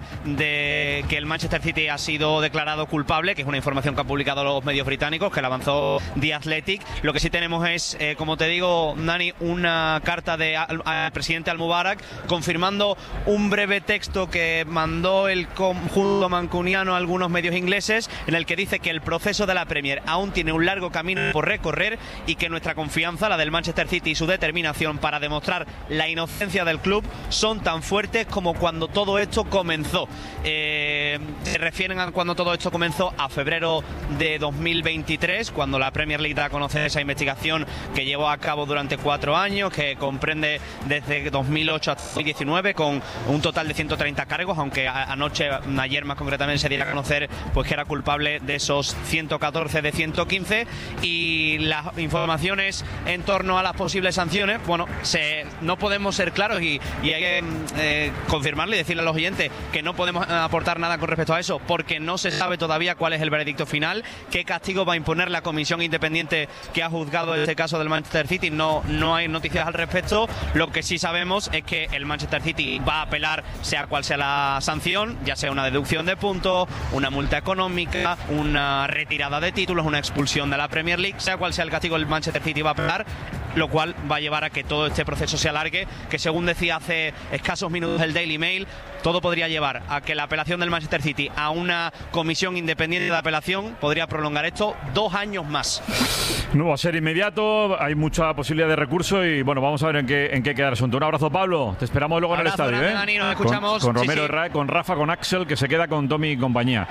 de que el Manchester City ha sido declarado culpable, que es una información que han publicado los medios británicos, que la avanzó The Athletic. Lo que sí tenemos es, eh, como te digo, Dani, una carta de al, al presidente Al-Mubarak confirmando un breve texto que mandó el conjunto mancuniano a algunos medios ingleses, en el que dice que el proceso de la Premier aún tiene un largo camino por recorrer y que nuestra confianza, la del Manchester City, y su determinación para demostrar la inocencia del club son tan fuertes como cuando todo esto comenzó. Eh, se refieren a cuando todo esto comenzó a febrero de dos mil veintitrés, cuando la Premier League da a conocer esa investigación que llevó a cabo durante cuatro años, que comprende desde dos mil ocho hasta dos mil diecinueve con un total de ciento treinta cargos, aunque anoche, ayer más concretamente, se diera a conocer pues que era culpable de esos ciento catorce de ciento quince. Y las informaciones en torno a las posibles sanciones, bueno, se, no podemos ser claros y, y hay que eh, confirmarle y decirle a los oyentes que no podemos aportar nada con respecto a eso, porque no se sabe todavía cuál es el veredicto final, qué castigo va a imponer la comisión independiente que ha juzgado este caso del Manchester City. No, no hay noticias al respecto. Lo que sí sabemos es que el Manchester City va a apelar sea cual sea la sanción, ya sea una deducción de puntos, una multa económica, una retirada de títulos, una expulsión de la Premier League, sea cual sea el castigo, el Manchester City va a apelar, lo cual va a llevar a que todo este proceso se alargue, que según decía hace escasos minutos el Daily Mail, todo podría llevar a que la apelación del Manchester City a una comisión independiente de apelación podría prolongar esto dos años más. No va a ser inmediato, hay mucha posibilidad de recurso y bueno, vamos a ver en qué, en qué queda el asunto. Un abrazo, Pablo, te esperamos luego abrazo, en el estadio. ¿eh? Dani, nos escuchamos. Con, con Romero, sí, sí. con Rafa, con Axel, que se queda con Tommy y compañía.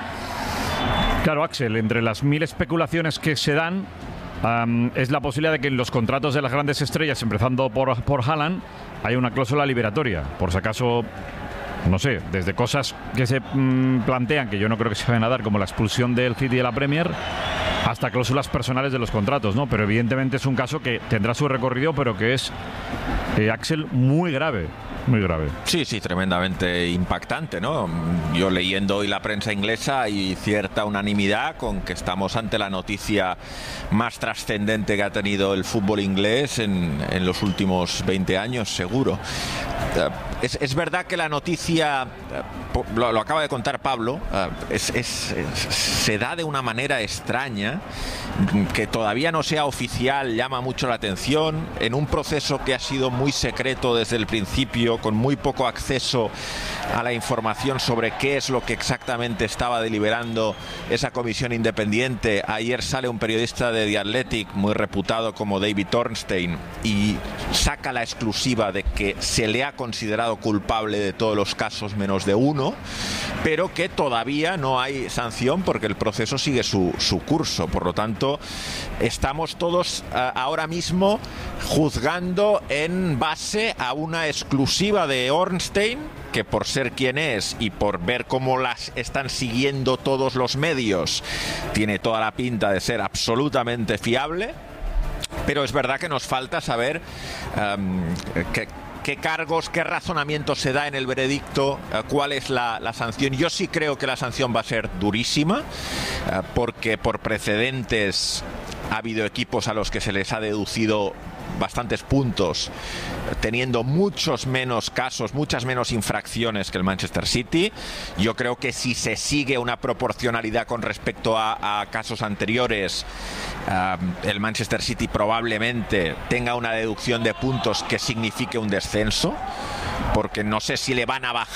Claro, Axel, entre las mil especulaciones que se dan, um, es la posibilidad de que en los contratos de las grandes estrellas, empezando por, por Haaland, haya una cláusula liberatoria, por si acaso, no sé, desde cosas que se mmm, plantean, que yo no creo que se vayan a dar, como la expulsión del City de la Premier, hasta cláusulas personales de los contratos, ¿no? Pero evidentemente es un caso que tendrá su recorrido, pero que es, eh, Axel, muy grave. Muy grave. Sí, sí, tremendamente impactante, ¿no? Yo leyendo hoy la prensa inglesa hay cierta unanimidad con que estamos ante la noticia más trascendente que ha tenido el fútbol inglés en, en los últimos veinte años, seguro. Es, es verdad que la noticia, lo, lo acaba de contar Pablo, es, es, es, se da de una manera extraña, que todavía no sea oficial, llama mucho la atención, en un proceso que ha sido muy secreto desde el principio, con muy poco acceso a la información sobre qué es lo que exactamente estaba deliberando esa comisión independiente. Ayer sale un periodista de The Athletic muy reputado como David Ornstein y saca la exclusiva de que se le ha considerado culpable de todos los casos menos de uno, pero que todavía no hay sanción porque el proceso sigue su, su curso. Por lo tanto, estamos todos uh, ahora mismo juzgando en base a una exclusiva de Ornstein, que por ser quien es y por ver cómo las están siguiendo todos los medios, tiene toda la pinta de ser absolutamente fiable. Pero es verdad que nos falta saber um, qué, qué cargos, qué razonamiento se da en el veredicto, uh, cuál es la, la sanción. Yo sí creo que la sanción va a ser durísima, uh, porque por precedentes ha habido equipos a los que se les ha deducido bastantes puntos, teniendo muchos menos casos, muchas menos infracciones que el Manchester City. Yo creo que si se sigue una proporcionalidad con respecto a, a casos anteriores, uh, el Manchester City probablemente tenga una deducción de puntos que signifique un descenso, porque no sé si le van a bajar